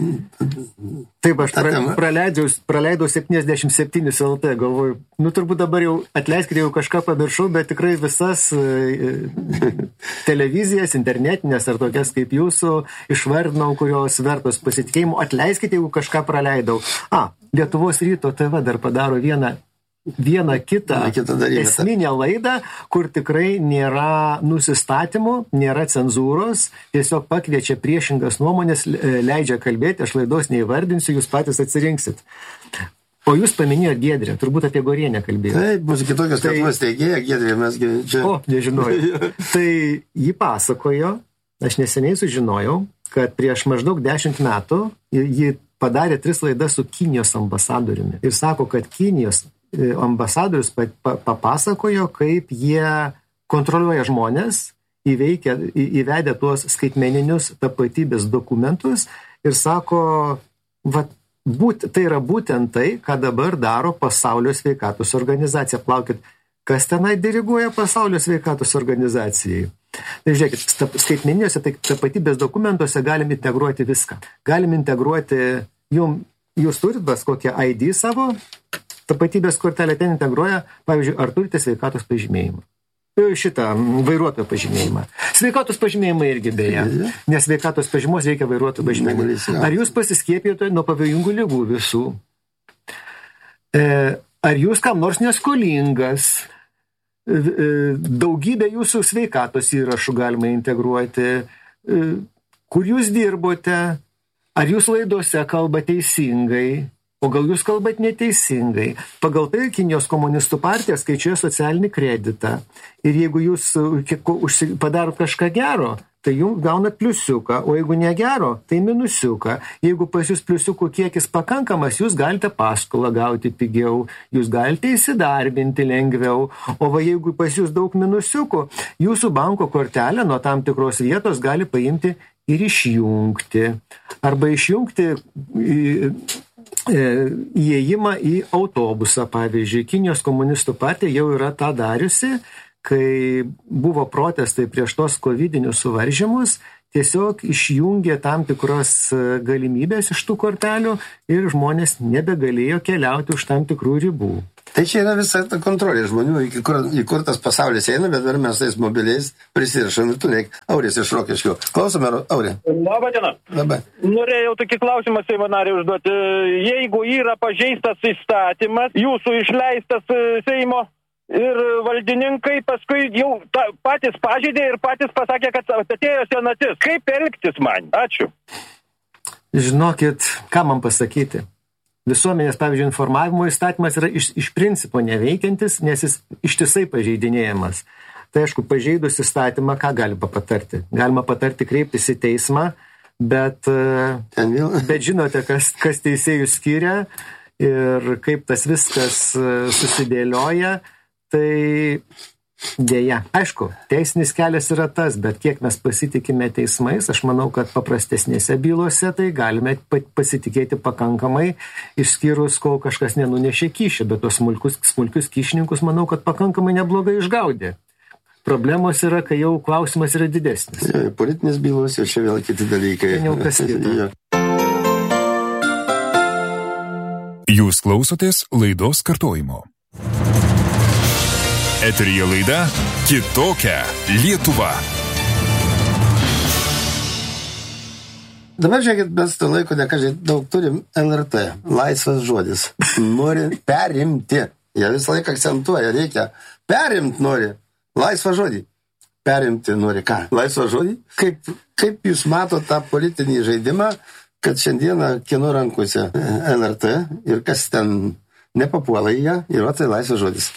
Speaker 1: Taip, aš pra, praleidau, praleidau septyniasdešimt septyni L T, galvoju, nu turbūt dabar jau atleiskite, jau kažką pamiršau, bet tikrai visas e, televizijas, internetinės ar tokias kaip jūsų išvardinau, kurios vertos pasitikėjimo. Atleiskite, jeigu kažką praleidau. A, Lietuvos ryto T V dar padaro vieną vieną kitą, kitą esminę laidą, kur tikrai nėra nusistatymų, nėra cenzūros, tiesiog pakviečia priešingas nuomonės, leidžia kalbėti, aš laidos neįvardinsiu, jūs patys atsirinksit. O jūs paminėjot Giedrę, turbūt apie Gorienę kalbėjote.
Speaker 2: Taip, mūsų kitokios tai... Lietuvos teigėja Giedrė, mes čia...
Speaker 1: O, nežinojau. Tai ji pasakojo, aš neseniai sužinojau, kad prieš maždaug dešimt metų ji padarė tris laidas su Kinijos ambasadoriumi. Ir sako, kad Kinijos ambasadorius papasakojo, kaip jie kontroliuoja žmonės, įveikia, įvedę tuos skaitmeninius tapatybės dokumentus ir sako, va, būt, tai yra būtent tai, ką dabar daro Pasaulio sveikatos organizacija. Plaukit, kas tenai diriguoja Pasaulio sveikatos organizacijai? Tai žiūrėkit, skaitmeniniuose tapatybės dokumentuose galim integruoti viską. Galim integruoti, jum, jūs turit bas kokią I D savo, tapatybės kortelę ten integruoja, pavyzdžiui, ar turite sveikatos pažymėjimą. Šitą vairuotojo pažymėjimą. Sveikatos pažymėjimą irgi beje, nes sveikatos pažymos reikia vairuotojo pažymėjimą. Ar jūs pasiskiepijote nuo pavojingų ligų visų? Ar jūs kam nors neskolingas? Daugybę jūsų sveikatos įrašų galima integruoti. Kur jūs dirbote? Ar jūs laidose kalba teisingai? O gal jūs kalbat neteisingai? Pagal tai Kinijos komunistų partija skaičiuoja socialinį kreditą. Ir jeigu jūs padarot kažką gero, tai jums gaunat pliusiuką, o jeigu negero, tai minusiuką. Jeigu pas jūs pliusiukų kiekis pakankamas, jūs galite paskolą gauti pigiau, jūs galite įsidarbinti lengviau, o va jeigu pas jūs daug minusiukų, jūsų banko kortelę nuo tam tikros vietos gali paimti ir išjungti. Arba išjungti įėjimą į autobusą, pavyzdžiui. Kinijos komunistų partija jau yra tą dariusi, kai buvo protestai prieš tos kovidinius suvaržymus, tiesiog išjungė tam tikros galimybės iš tų kortelių ir žmonės nebegalėjo keliauti už tam tikrų ribų.
Speaker 2: Tai čia yra visa ta kontrolė žmonių, į kur, į kur tas pasaulis eina, bet dar mes tais mobiliais prisirašom ir tu neik. Auris iš Rokiškio. Klausome, Aurė.
Speaker 4: Labą dieną.
Speaker 2: Labai.
Speaker 4: Norėjau tokį klausimą Seimo nariui užduoti. Jeigu yra pažeistas įstatymas, jūsų išleistas Seimo ir valdininkai paskui jau ta, patys pažeidė ir patys pasakė, kad atėjo senatis. Kaip elgtis man? Ačiū.
Speaker 1: Žinokit, ką man pasakyti? Visuomenės, pavyzdžiui, informavimo įstatymas yra iš, iš principo neveikiantis, nes jis ištisai pažeidinėjamas. Tai aišku, pažeidus įstatymą, ką galima patarti? Galima patarti kreiptis į teismą, bet, bet žinote, kas, kas teisėjus skiria ir kaip tas viskas susidėlioja, tai dėja. Aišku, teisinis kelias yra tas, bet kiek mes pasitikime teismais, aš manau, kad paprastesnėse bylose tai galime pasitikėti pakankamai, išskyrus, kol kažkas nenunešė kyšį, bet tos smulkius, smulkius kyšininkus, manau, kad pakankamai neblogai išgaudė. Problemos yra, kai jau klausimas yra didesnis.
Speaker 2: Ja, politinės bylos ir čia vėl kiti dalykai.
Speaker 1: Tai jau kas kita.
Speaker 2: Ja.
Speaker 3: Jūs klausotės laidos kartojimo. Eteryje laida Kitokia Lietuva.
Speaker 2: Dabar žiūrėkit, mes to laiko nekažiai daug turim L R T, laisvas žodis. Nori perimti. Jie visą laiką akcentuoja, reikia perimti nori. Laisvą žodį. Perimti nori ką? Laisvą žodį? Kaip, kaip jūs matote tą politinį žaidimą, kad šiandieną kieno rankose L R T ir kas ten nepapuola į ją, yra tai laisvas žodis.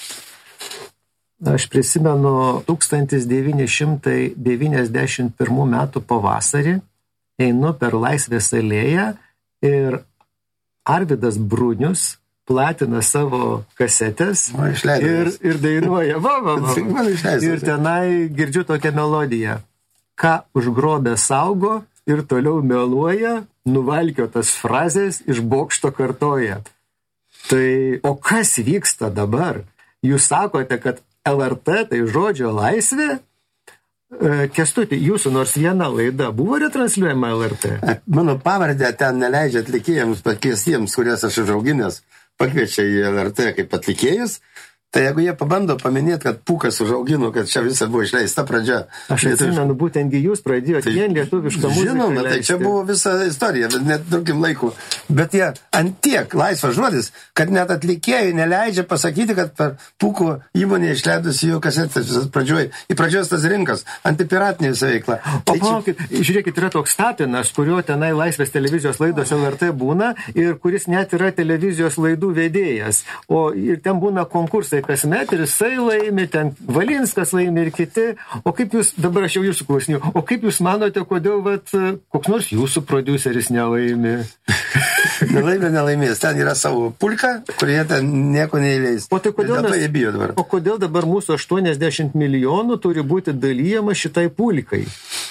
Speaker 1: Aš prisimenu tūkstantis devyni šimtai devyniasdešimt pirmų metų pavasarį, einu per Laisvės alėją ir Arvydas Brunius platina savo kasetės
Speaker 2: o,
Speaker 1: ir, ir dainuoja. Va, va, va. Ir tenai girdžiu tokią melodiją. Ką užgrobę saugo ir toliau meluoja, nuvalkiotas frazės iš bokšto kartoja. Tai, o kas vyksta dabar? Jūs sakote, kad L R T tai žodžio laisvė? Kęstuti, jūsų nors viena laida buvo retransliuojama L R T?
Speaker 2: Mano pavardę ten neleidžia atlikėjams pakviestiems, kurias aš užauginęs, pakviečia į L R T kaip atlikėjus. Tai jeigu jie pabando paminėti, kad Pūkas užaugino, kad čia visa buvo išleista pradžia.
Speaker 1: Aš atsimenu, būtengi jūs pradėjote vien lietuvišką muziką.
Speaker 2: Žinoma, tai čia buvo visa istorija, bet net daugiam laikų. Bet jie antiek laisvas žodis, kad net atlikėjai neleidžia pasakyti, kad per Pūko įmonę išleidusi jų kasetės pradžioj, į pradžios tas rinkas, antipiratinė visa veikla.
Speaker 1: O tai palaukit, čia... žiūrėkit, yra toks Tapinas, kurio tenai Laisvės televizijos laidos L R T būna ir kuris net yra televizijos laidų vedėjas. O ir ten būna konkursai kasmet ir jisai laimi, ten Valinskas laimi ir kiti. O kaip jūs, dabar aš jau jūsų klausinėjau, o kaip jūs manote, kodėl vat, koks nors jūsų prodiuseris nelaimi?
Speaker 2: Nelaimė, nelaimės. Ten yra savo pulka, kurie ten nieko neįleis.
Speaker 1: O tai kodėl, mes, o kodėl dabar mūsų aštuoniasdešimt milijonų turi būti dalyjama šitai pulkai?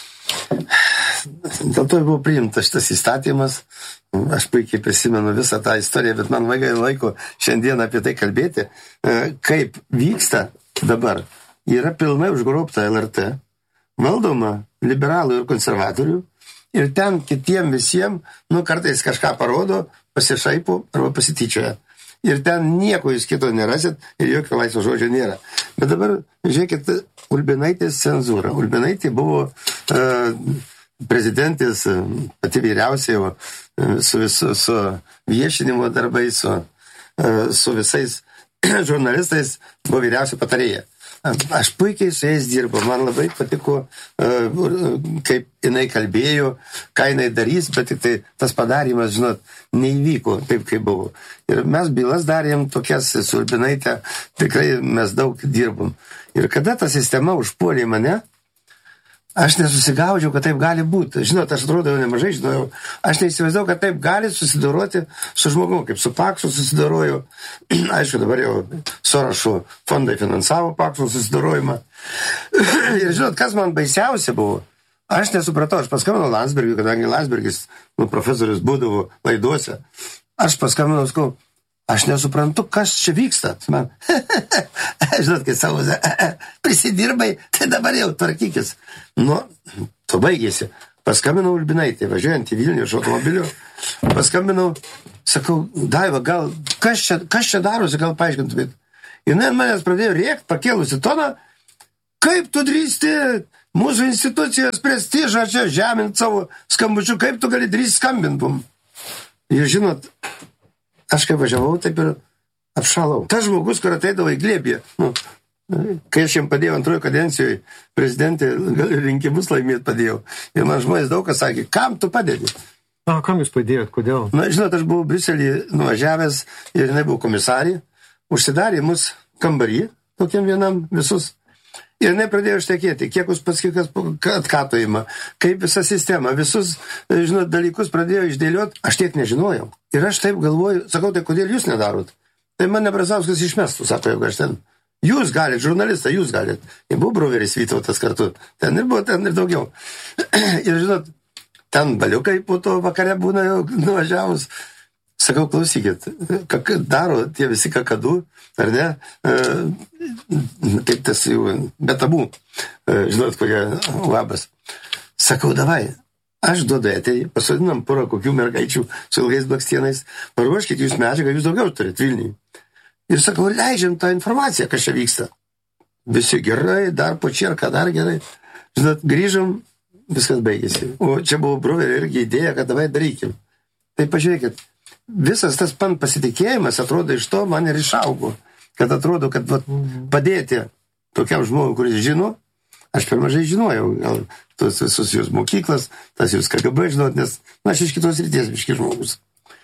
Speaker 2: Dėl to buvo priimtas šitas įstatymas. Aš puikiai prisimenu visą tą istoriją, bet man vaigai laiko šiandien apie tai kalbėti. Kaip vyksta dabar, yra pilnai užgrobta L R T, valdoma liberalų ir konservatorių, ir ten kitiem visiems, nu, kartais kažką parodo, pasišaipo arba pasityčioja. Ir ten nieko jūs kito nerasit ir jokio laisvo žodžio nėra. Bet dabar, žiūrėkit, Ulbinaitės cenzūra. Ulbinaitė buvo uh, prezidentės pati vyriausiai su, visu, su viešinimo darbais, su, su visais žurnalistais buvo vyriausia patarėja. Aš puikiai su jais dirbu, man labai patiko, kaip jinai kalbėjo, ką jinai darys, bet tik tai tas padarimas, žinot, neįvyko taip, kaip buvo. Ir mes bylas darėm tokias su Ulbinaite, tikrai mes daug dirbom. Ir kada ta sistema užpuolė mane, aš nesusigaudžiau, kad taip gali būti. Žinot, aš atrodo jau nemažai žinojau. Aš neįsivaizdavau, kad taip gali susidoroti su žmogum, kaip su Paksu susidoroju. Aišku, dabar jau Sorošo fondai finansavo Paksu susidorojimą. Ir žinot, kas man baisiausia buvo? Aš nesupratau, aš paskambinau Landsbergiui, kadangi Landsbergis, nu, profesorius būdavo laiduose. Aš paskambinau, skau, aš nesuprantu, kas čia vyksta. Man, žinot, kai savo, prisidirbai, tai dabar jau tvarkykis. Nu, tu baigėsi. Paskambinau Ulbinaitė, važiuojant į Vilnių iš automobilio. Paskambinau, sakau, Daiva, gal, kas čia, kas čia darosi, gal paaiškintumėt. Ir manęs pradėjo rėkti, pakėlusi toną, kaip tu drįsti mūsų institucijos prestižą čia žemint savo skambučių, kaip tu gali drįsti skambintum. Ir žinot, aš kai važiavau, taip ir apšalau. Tas žmogus, kur ateidavo į glėbį, nu, kai aš jam padėjau antrojo kadencijoje, prezidentė gal rinkimus laimėti padėjau. Ir man žmonės daug kas sakė, kam tu padedi?
Speaker 1: O kam jūs padėjot, kodėl?
Speaker 2: Na, žinot, aš buvau Briuselį nuvažiavęs ir jinai buvo komisarė, užsidarė mus kambarį, tokiam vienam visus. Ir jinai pradėjo štekėti, kiek jūs paskikas atkatojimą, kaip visą sistemą, visus, žinot, dalykus pradėjo išdėlioti, aš tiek nežinojau. Ir aš taip galvoju, sakau, tai kodėl jūs nedarot? Tai mane Brazauskas išmestų, sako, jeigu aš ten. Jūs galit, žurnalistą, jūs galit. Ir buvo Bruveris Vytautas kartu, ten ir buvo, ten ir daugiau. Ir žinot, ten baliukai po to vakare būna jau nuvažiavus. Sakau, klausykit, ką daro tie visi kakadu, ar ne, e, kaip tas jau, betabų, e, žinot, kokie labas. Sakau, davai, aš duodu eterį, pasodinam porą kokių mergaičių su ilgais blakstienais, paruoškit jūs medžiagą, jūs daugiau turit Vilniui. Ir sakau, leidžiam tą informaciją, kas čia vyksta. Visi gerai, dar po čierką, dar gerai. Žinot, grįžom, viskas baigėsi. O čia buvo Bruverio irgi idėja, kad davai darykim. Tai pažiūrėkit, visas tas pan pasitikėjimas, atrodo, iš to man ir išaugo. Kad atrodo, kad vat, padėti tokiam žmogui, kuris žino, aš per mažai žinojau, gal tos visus jūs mokyklas, tas jūs K G B žinot, nes na, aš iš kitos ryties biški žmogus.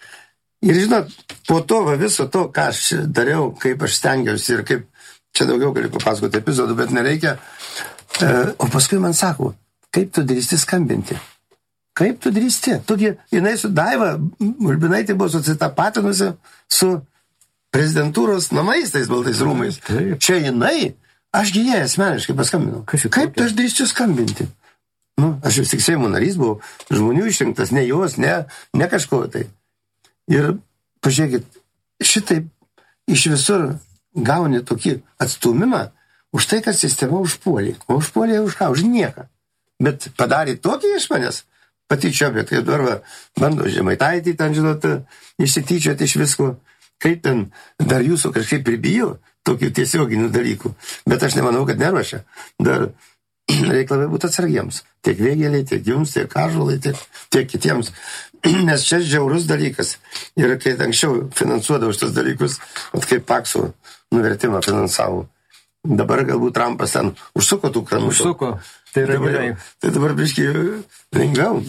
Speaker 2: Ir žinot, po to va, viso to, ką aš dariau, kaip aš stengiausi ir kaip, čia daugiau galiu papasakoti epizodų, bet nereikia. E, o paskui man sako, kaip tu drįsti skambinti? Kaip tu drįsti? Tugi, jinai su Daiva, Ulbinaitė buvo susitapatinusi su prezidentūros namais, tais baltais rūmais. Taip. Čia jinai, ašgi jai asmeniškai paskambinau. Kaip tu aš drįsčiau skambinti? Nu, aš vis tik Seimo narys buvau, žmonių išrinktas, ne jos, ne, ne kažko tai. Ir pažiūrėkit, šitaip iš visur gauni tokį atstumimą už tai, kad sistema užpuolė. O užpuolė už ką? Už nieką. Bet padarė tokį iš manęs, patyčio, bet kaip dabar va, bando Žemaitaitį ten, žinot, išsityčioti iš visko, kaip ten dar jūsų kažkaip pribijo tokių tiesioginių dalykų. Bet aš nemanau, kad neruošia. Dar reikia labai būti atsargiems. Tiek Vėgėliai, tiek jums, tiek Ąžuolai, tiek, tiek kitiems. Nes čia žiaurus dalykas. Ir kai anksčiau finansuodavo šitos dalykus, at kaip Pakso nuvertimą finansavo. Dabar galbūt Trumpas ten užsuko tų kranų.
Speaker 1: Užsuko. Tai yra gerai.
Speaker 2: Tai dabar biškai lengviau.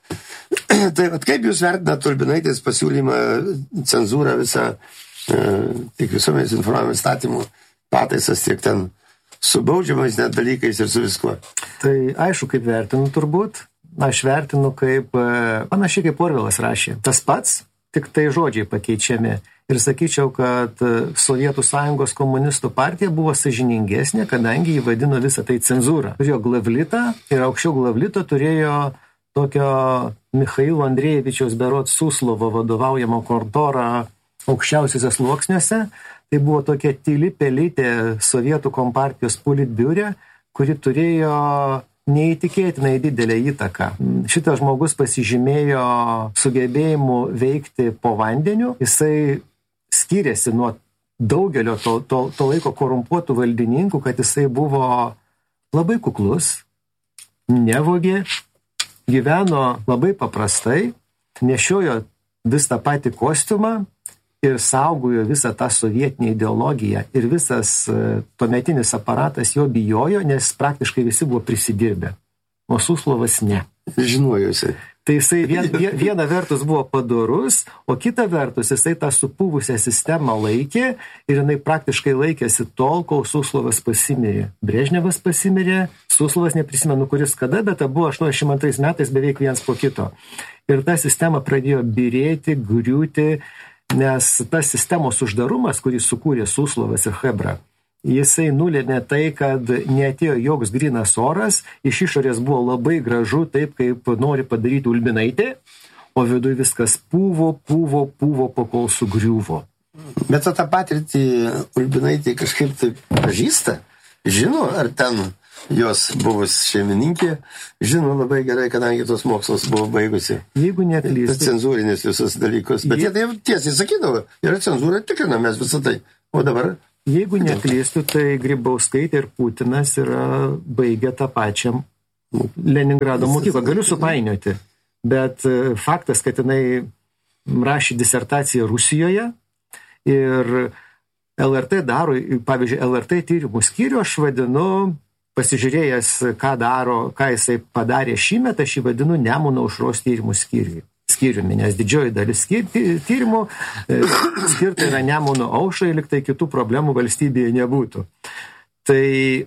Speaker 2: Tai at kaip jūs vertinat Ulbinaitės pasiūlymą, cenzūrą visą, e, tiek visuomenės informavimo įstatymų pataisas, tiek ten su baudžiamais net dalykais ir su viskuo?
Speaker 1: Tai aišku, kaip vertinu turbūt. Aš vertinu kaip, panašiai kaip Orvelas rašė. Tas pats, tik tai žodžiai pakeičiami. Ir sakyčiau, kad Sovietų Sąjungos komunistų partija buvo sąžiningesnė, kadangi jį vadino visą tai cenzūrą. Turėjo Glavlitą ir aukščiau Glavlito turėjo tokio Michailo Andrėjevičiaus berods Suslovo vadovaujamo kontorą aukščiausiuose sluoksniuose. Tai buvo tokia tyli pelytė Sovietų kompartijos politbiure, kuri turėjo neįtikėtinai didelę įtaką. Šitas žmogus pasižymėjo sugebėjimu veikti po vandeniu. Jisai skiriasi nuo daugelio to, to, to laiko korumpuotų valdininkų, kad jisai buvo labai kuklus, nevogė, gyveno labai paprastai, nešiojo vis tą patį kostiumą ir saugojo visą tą sovietinę ideologiją. Ir visas tuometinis aparatas jo bijojo, nes praktiškai visi buvo prisidirbę. O Suslovas ne.
Speaker 2: Žinojusi.
Speaker 1: Tai jisai vien, viena vertus buvo padorus, o kita vertus jisai tą supuvusią sistemą laikė ir jinai praktiškai laikėsi tol, kol Suslovas pasimirė. Brežnevas pasimirė, Suslovas neprisimenu kuris kada, bet buvo aštuoniasdešimt antrais metais beveik viens po kito. Ir ta sistema pradėjo birėti, griūti, nes tas sistemos uždarumas, kurį sukūrė Suslovas ir Chebra, jisai nulėmė tai, kad neatėjo joks grynas oras, iš išorės buvo labai gražu, taip kaip nori padaryti Ulbinaitė, o viduje viskas pūvo, pūvo, pūvo, pakol sugriuvo.
Speaker 2: Bet tą patirtį Ulbinaitė kažkaip tai pažįsta, žino, ar ten jos buvus šeimininkė, žino labai gerai, kadangi tos mokslos buvo baigusi.
Speaker 1: Jeigu neklystu.
Speaker 2: Cenzūrinis visus dalykus. Bet jie tai tiesiai sakydavo, yra cenzūra, tikrina mes visą tai. O dabar...
Speaker 1: Jeigu neklystu, tai Grybauskaitė ir Putinas yra baigę tą pačią Leningrado mokyklą. Galiu supainioti, bet faktas, kad jinai rašė disertaciją Rusijoje ir L R T daro, pavyzdžiui, L R T tyrimų skyrių aš vadinu, pasižiūrėjęs, ką daro, ką jisai padarė šįmet, aš jį vadinu Nemuno aušros tyrimų skyriui. Skyriumi, nes didžioji dalis tyrimų skirta yra Nemuno aušrai, lyg tai kitų problemų valstybėje nebūtų. Tai...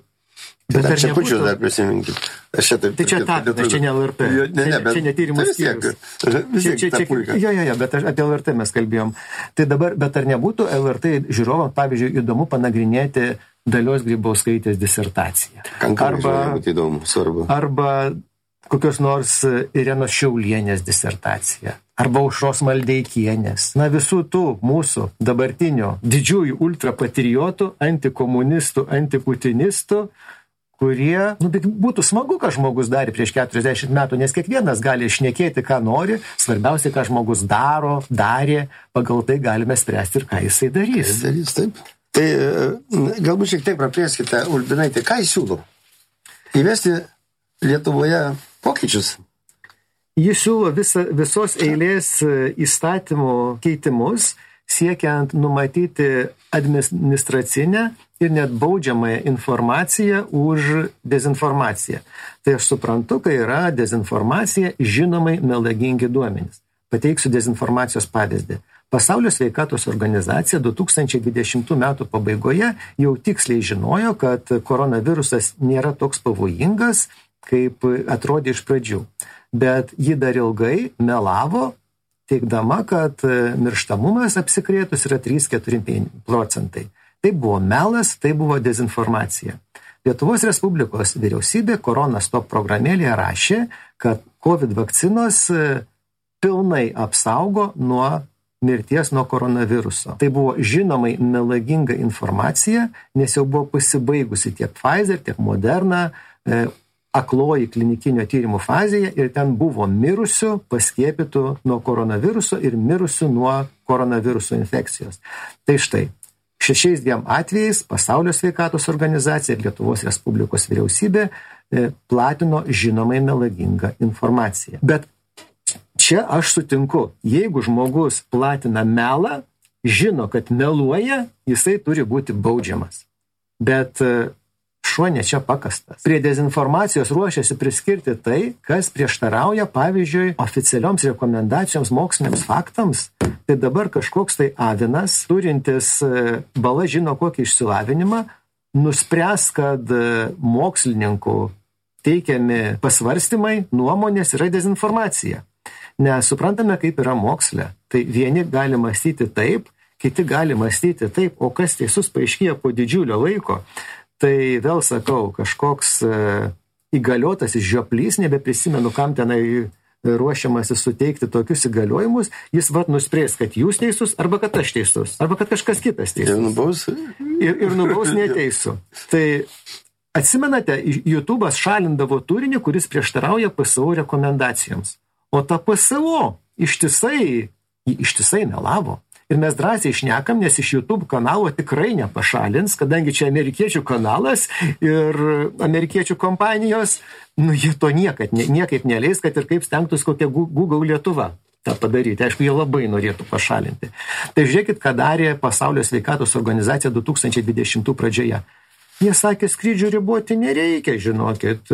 Speaker 2: Bet ar čia pučius dar prisiminkit? Aš čia taip...
Speaker 1: Tai čia tapinas, čia ne L R T.
Speaker 2: Ne, ne, bet...
Speaker 1: Čia ne tyrimų skyrius.
Speaker 2: Vis tiek tą puiką.
Speaker 1: Jo, jo, jo, bet apie L R T mes kalbėjom. Tai dabar, bet ar nebūtų L R T žiūrovams, pavyzdžiui, įdomu panagrinėti Dalios Grybauskaitės disertaciją?
Speaker 2: Arba, įdomu, svarbu.
Speaker 1: Arba kokios nors Irenos Šiaulienės disertacija, arba Aušros Maldeikienės. Na, visų tų mūsų dabartinių didžiųjų ultrapatriotų, antikomunistų, antiputinistų, kurie, nu, būtų smagu, ką žmogus darė prieš keturiasdešimt metų, nes kiekvienas gali šnekėti, ką nori, svarbiausia, ką žmogus daro, darė, pagal tai galime spręsti ir ką jisai darys.
Speaker 2: Darys, taip. Tai galbūt šiek tiek praplėskite, Ulbinaitė, ką jis siūlo? Įvesti Lietuvoje pokyčius?
Speaker 1: Jis siūlo visa, visos eilės įstatymų keitimus, siekiant numatyti administracinę ir net baudžiamąją informaciją už dezinformaciją. Tai aš suprantu, kai yra dezinformacija, žinomai melagingi duomenys. Pateiksiu dezinformacijos pavyzdį. Pasaulio sveikatos organizacija du tūkstančiai dvidešimtų metų pabaigoje jau tiksliai žinojo, kad koronavirusas nėra toks pavojingas, kaip atrodė iš pradžių. Bet ji dar ilgai melavo, teikdama, kad mirštamumas apsikrėtus yra trys keturi procentai. Tai buvo melas, tai buvo dezinformacija. Lietuvos Respublikos vyriausybė Korona Stop programėlėje rašė, kad COVID vakcinos pilnai apsaugo nuo mirties nuo koronaviruso. Tai buvo žinomai melaginga informacija, nes jau buvo pasibaigusi tiek Pfizer, tiek Moderna, e, akloji klinikinio tyrimų fazėje ir ten buvo mirusių paskiepytų nuo koronaviruso ir mirusių nuo koronaviruso infekcijos. Tai štai, šešiais dviem atvejais Pasaulio sveikatos organizacija ir Lietuvos Respublikos vyriausybė e, platino žinomai melagingą informaciją. Bet čia aš sutinku, jeigu žmogus platina melą, žino, kad meluoja, jisai turi būti baudžiamas. Bet šuo ne čia pakastas. Prie dezinformacijos ruošiasi priskirti tai, kas prieštarauja, pavyzdžiui, oficialioms rekomendacijoms moksliniams faktams. Tai dabar kažkoks tai avinas, turintis bala žino kokį išsilavinimą, nuspręs, kad mokslininkų teikiami pasvarstymai, nuomonės yra dezinformacija. Nes suprantame, kaip yra moksle. Tai vieni gali mąstyti taip, kiti gali mąstyti taip, o kas teisus paaiškėja po didžiulio laiko. Tai vėl sakau, kažkoks įgaliotas iš žioplys, nebeprisimenu, kam tenai ruošiamasi suteikti tokius įgaliojimus, jis vat nuspręs, kad jūs teisus, arba kad aš teisus, arba kad kažkas kitas teisus.
Speaker 2: Ir nubaus?
Speaker 1: Ir, ir nubaus neteisų. Tai atsimenate, YouTube'as šalindavo turinį, kuris prieštarauja P S O rekomendacijoms. O ta P S O ištisai, ištisai melavo. Ir mes drąsiai šnekam, nes iš YouTube kanalo tikrai nepašalins, kadangi čia amerikiečių kanalas ir amerikiečių kompanijos, nu jie to niekad, niekaip neleis, kad ir kaip stengtus kokia Google Lietuva tą padaryti. Aišku, jie labai norėtų pašalinti. Tai žiūrėkit, ką darė Pasaulio sveikatos organizacija du tūkstančiai dvidešimtų pradžioje. Jie sakė, skrydžių riboti nereikia, žinokit.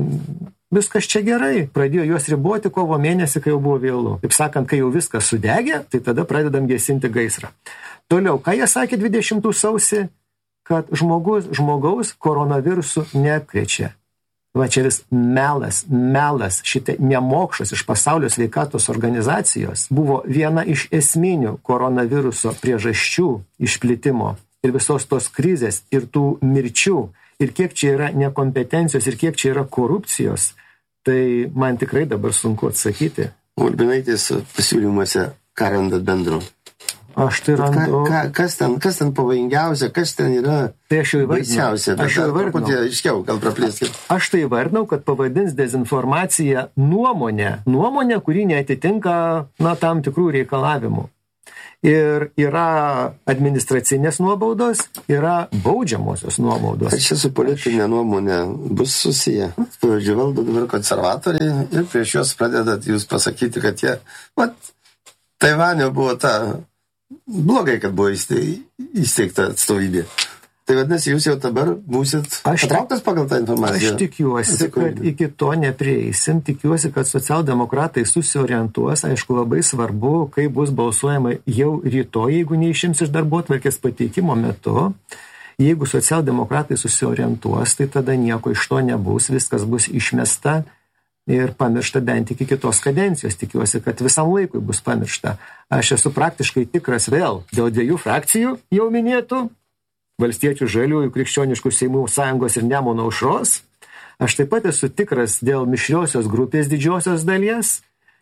Speaker 1: Viskas čia gerai. Pradėjo juos riboti kovo mėnesį, kai jau buvo vėlu. Taip sakant, kai jau viskas sudegė, tai tada pradedam gesinti gaisrą. Toliau, ką jie sakė dvidešimtų sausį, kad žmogus, žmogaus koronavirusų neapkrečia. Va čia vis melas, melas, šitai nemokšas iš Pasaulio sveikatos organizacijos buvo viena iš esminių koronaviruso priežasčių išplitimo ir visos tos krizės ir tų mirčių. Ir kiek čia yra nekompetencijos ir kiek čia yra korupcijos, tai man tikrai dabar sunku atsakyti.
Speaker 2: Ulbinaitės pasiūlymuose ką randat bendro?
Speaker 1: Aš tai randu.
Speaker 2: Ka, ka, kas, ten, kas ten pavojingiausia, kas ten yra
Speaker 1: tai aš jau
Speaker 2: baisiausia.
Speaker 1: Aš jau įvardinau.
Speaker 2: Aiškiau, gal praplėskit.
Speaker 1: Aš tai įvardinau, kad pavadins dezinformaciją nuomonę. Nuomonę, kuri neatitinka na, tam tikrų reikalavimų. Ir yra administracinės nuobaudos, yra baudžiamosios nuobaudos.
Speaker 2: Tai čia su politinė nuomonė bus susiję. Pavyzdžiui, valdo dabar konservatoriai ir prieš juos pradedat jūs pasakyti, kad jie, vat, Taivanio buvo ta, blogai, kad buvo įsteigta atstovybė. Tai vadinasi, jūs jau dabar būsit patrauktas pagal tą informaciją.
Speaker 1: Aš tikiuosi, kad iki to neprieisim. Tikiuosi, kad socialdemokratai susiorientuos. Aišku, labai svarbu, kai bus balsuojama jau rytoj, jeigu neišims iš darbotvarkės pateikimo metu. Jeigu socialdemokratai susiorientuos, tai tada nieko iš to nebus. Viskas bus išmesta ir pamiršta bent iki kitos kadencijos. Tikiuosi, kad visam laikui bus pamiršta. Aš esu praktiškai tikras vėl dėl dviejų frakcijų jau minėtų. Valstiečių, Žaliųjų, Krikščioniškų Seimų sąjungos ir Nemuno aušros. Aš taip pat esu tikras dėl mišriosios grupės didžiosios dalies,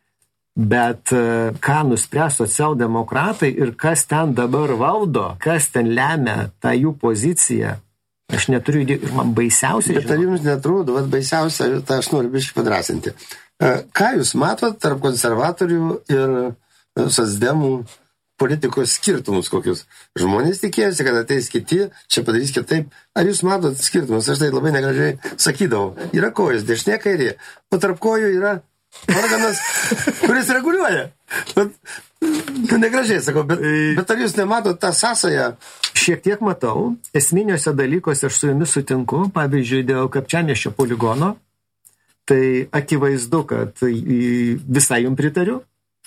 Speaker 1: bet ką nuspręs socialdemokratai ir kas ten dabar valdo, kas ten lemia tą jų poziciją, aš neturiu idėjų ir man baisiausia.
Speaker 2: Bet ar jums netrūdo, vat baisiausia, tai aš noriu biškį padrasinti. Ką jūs matot tarp konservatorių ir socdemų politikos skirtumus kokius? Žmonės tikėjosi, kad ateis kiti, čia padarys kitaip. Ar jūs matot skirtumus? Aš tai labai negražiai sakydavau. Yra kojos, dešinė kairė. O tarp kojų yra organas, kuris reguliuoja. Bet, negražiai sakau, bet, bet ar jūs nematot tą sąsają?
Speaker 1: Šiek tiek matau. Esminiuose dalykuose aš su jumis sutinku. Pavyzdžiui, dėl Kapčiamiesčio poligono. Tai akivaizdu, kad visai jums pritariu.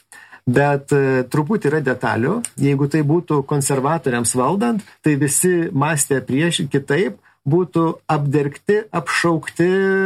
Speaker 1: Bet e, truputį yra detalių. Jeigu tai būtų konservatoriams valdant, tai visi mąstė prieš kitaip, būtų apdergti, apšaukti,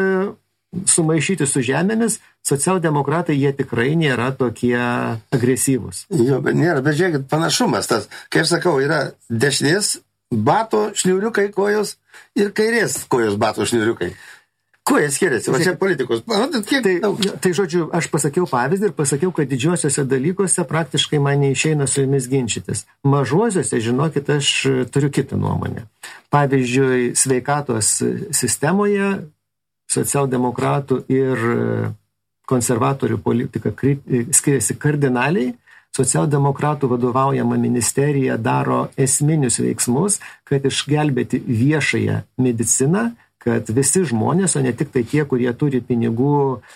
Speaker 1: sumaišyti su žemėmis. Socialdemokratai jie tikrai nėra tokie agresyvūs.
Speaker 2: Jo, bet nėra, bet žiūrėkit, panašumas tas. Kaip aš sakau, yra dešinės bato šniuriukai kojos ir kairės kojos bato šniuriukai. Kuo jie skiriasi? Va čia politikos. Kiek
Speaker 1: tai,
Speaker 2: daug?
Speaker 1: tai žodžiu, aš pasakiau pavyzdį ir pasakiau, kad didžiuosiuose dalykuose praktiškai man neišeina su jumis ginčytis. Mažuosiuose, žinokit, aš turiu kitą nuomonę. Pavyzdžiui, sveikatos sistemoje socialdemokratų ir konservatorių politika skiriasi kardinaliai. Socialdemokratų vadovaujama ministerija daro esminius veiksmus, kad išgelbėti viešąją mediciną, kad visi žmonės, o ne tik tai tie, kurie turi pinigų,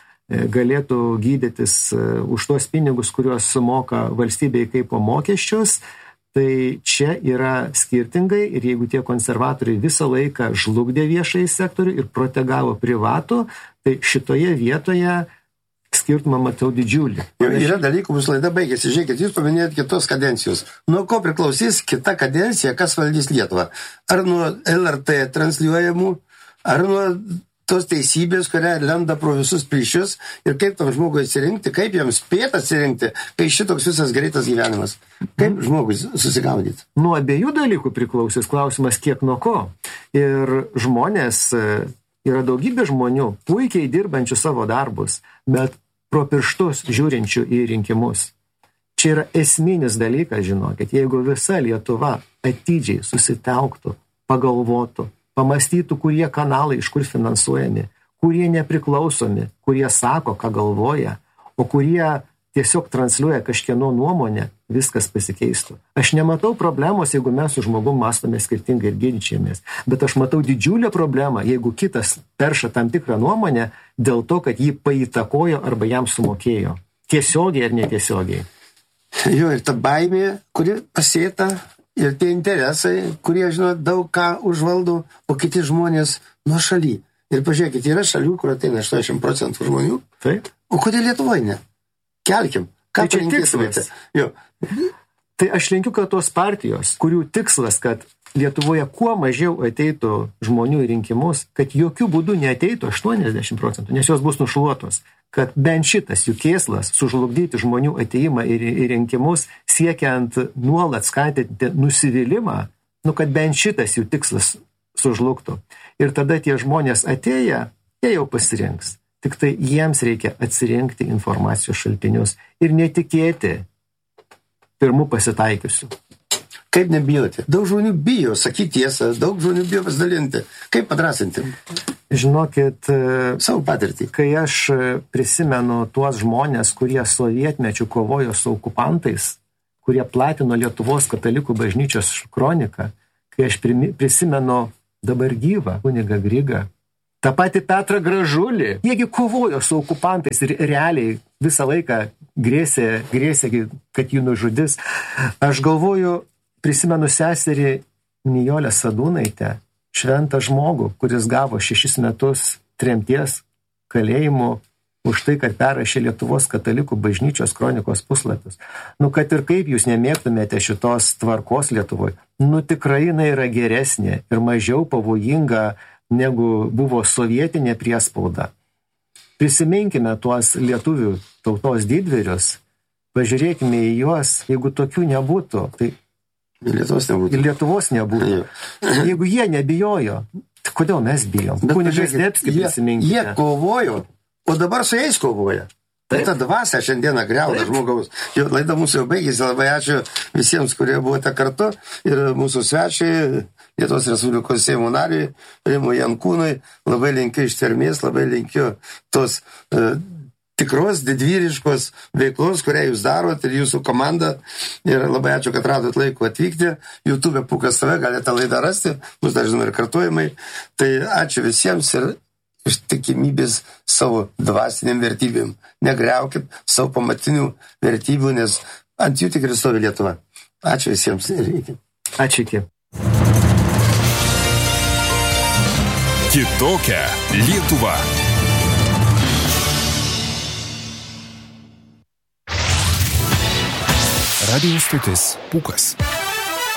Speaker 1: galėtų gydytis už tuos pinigus, kuriuos sumoka valstybei kaip po mokesčius. Tai čia yra skirtingai ir jeigu tie konservatoriai visą laiką žlugdė viešąjį sektorių ir protegavo privatų, tai šitoje vietoje skirtumą matau didžiulį.
Speaker 2: Yra dalykų, mūsų laida baigėsi. Žiūrėkit, jūs paminėjot kitos kadencijos. Nuo ko priklausys kita kadencija, kas valdys Lietuvą? Ar nuo L R T transliuojamų, ar nuo tos teisybės, kurią lenda pro visus plyšius ir kaip tam žmogui atsirinkti, kaip jam spėt atsirinkti, kai šitoks visas greitas gyvenimas. Kaip mm. žmogui susigaudyti?
Speaker 1: Nuo abiejų dalykų priklausys klausimas, kiek nuo ko. Ir žmonės, yra daugybė žmonių, puikiai dirbančių savo darbus, bet pro pirštus žiūrinčių į rinkimus. Čia yra esminis dalykas, žinokit, jeigu visa Lietuva atidžiai susitelktų, pagalvotų, pamastytų, kurie kanalai iš kur finansuojami, kurie nepriklausomi, kurie sako, ką galvoja, o kurie tiesiog transliuoja kažkieno nuomonę, viskas pasikeistų. Aš nematau problemos, jeigu mes su žmogum mąstome skirtingai ir ginčijamės, bet aš matau didžiulę problemą, jeigu kitas perša tam tikrą nuomonę dėl to, kad jį paįtakojo arba jam sumokėjo. Tiesiogiai ar netiesiogiai.
Speaker 2: Jo, ir ta baimė, kuri pasėta, ir tie interesai, kurie, žinot, daug ką užvaldo, o kiti žmonės nuo šaly. Ir pažiūrėkit, yra šalių, kur ateina aštuoniasdešimt procentų žmonių.
Speaker 1: Taip.
Speaker 2: O kodėl Lietuvoje ne? Kelkim. Ką
Speaker 1: tai čia tikslas?
Speaker 2: Jo.
Speaker 1: Tai aš linkiu, kad tos partijos, kurių tikslas, kad Lietuvoje kuo mažiau ateitų žmonių į rinkimus, kad jokių būdų neateitų aštuoniasdešimt procentų, nes jos bus nušluotos. Kad bent šitas jų kėslas sužlugdyti žmonių ateimą į, į rinkimus, siekiant nuolat skatinti nusivylimą, nu, kad bent šitas jų tikslas sužlugtų. Ir tada tie žmonės atėję, jie jau pasirinks. Tik tai jiems reikia atsirinkti informacijos šaltinius ir netikėti pirmų pasitaikiusių.
Speaker 2: Kaip nebijoti? Daug žmonių bijo sakyti tiesą, daug žmonių bijo pasidalinti. Kaip padrasinti?
Speaker 1: Žinokit,
Speaker 2: savo patirtį.
Speaker 1: Kai aš prisimenu tuos žmonės, kurie sovietmečių kovojo su okupantais, kurie platino Lietuvos katalikų bažnyčios kroniką, kai aš prisimenu dabar gyvą kunigą Grigą, tą patį Petrą Gražulį, jiegi kovojo su okupantais ir realiai visą laiką grėsė, grėsė, kad jį nužudys. Aš galvoju, prisimenu seserį Nijolę Sadūnaitę, šventą žmogų, kuris gavo šešis metus tremties kalėjimų už tai, kad perrašė Lietuvos katalikų bažnyčios kronikos puslapius. Nu, kad ir kaip jūs nemėgtumėte šitos tvarkos Lietuvoje, nu tikrai jinai yra geresnė ir mažiau pavojinga negu buvo sovietinė priespauda. Prisiminkime tuos lietuvių tautos didvyrius, pažiūrėkime į juos, jeigu tokių nebūtų, tai
Speaker 2: Lietuvos nebūtų.
Speaker 1: Ir Lietuvos nebūtų. Jeigu jie nebijojo, tai kodėl mes bijom? Kunigas Zdebskis prisiminkime.
Speaker 2: Jie kovojo, o dabar su jais kovoja. Tai ta dvasia šiandieną griauna žmogaus. Jo laida mūsų jau baigėsi, labai ačiū visiems, kurie buvote kartu ir mūsų svečiai, Lietuvos Respublikos Seimo nariui, Rimui Jankūnui, labai linkiu ištvermės, labai linkiu tos e, tikros, didvyriškos veiklos, kurią jūs darot ir jūsų komanda. Ir labai ačiū, kad radot laiko atvykti. YouTube Pūkas T V, galite laidą rasti, bus dar žinoma ir kartuojamai. Tai ačiū visiems ir ištikimybės savo dvasiniam vertybėm. Negriaukit savo pamatinių vertybių, nes ant jų tikrai stovi Lietuva. Ačiū visiems ir iki.
Speaker 1: Ačiū iki.
Speaker 3: Kitokia Lietuva. Radio stotis Pūkas.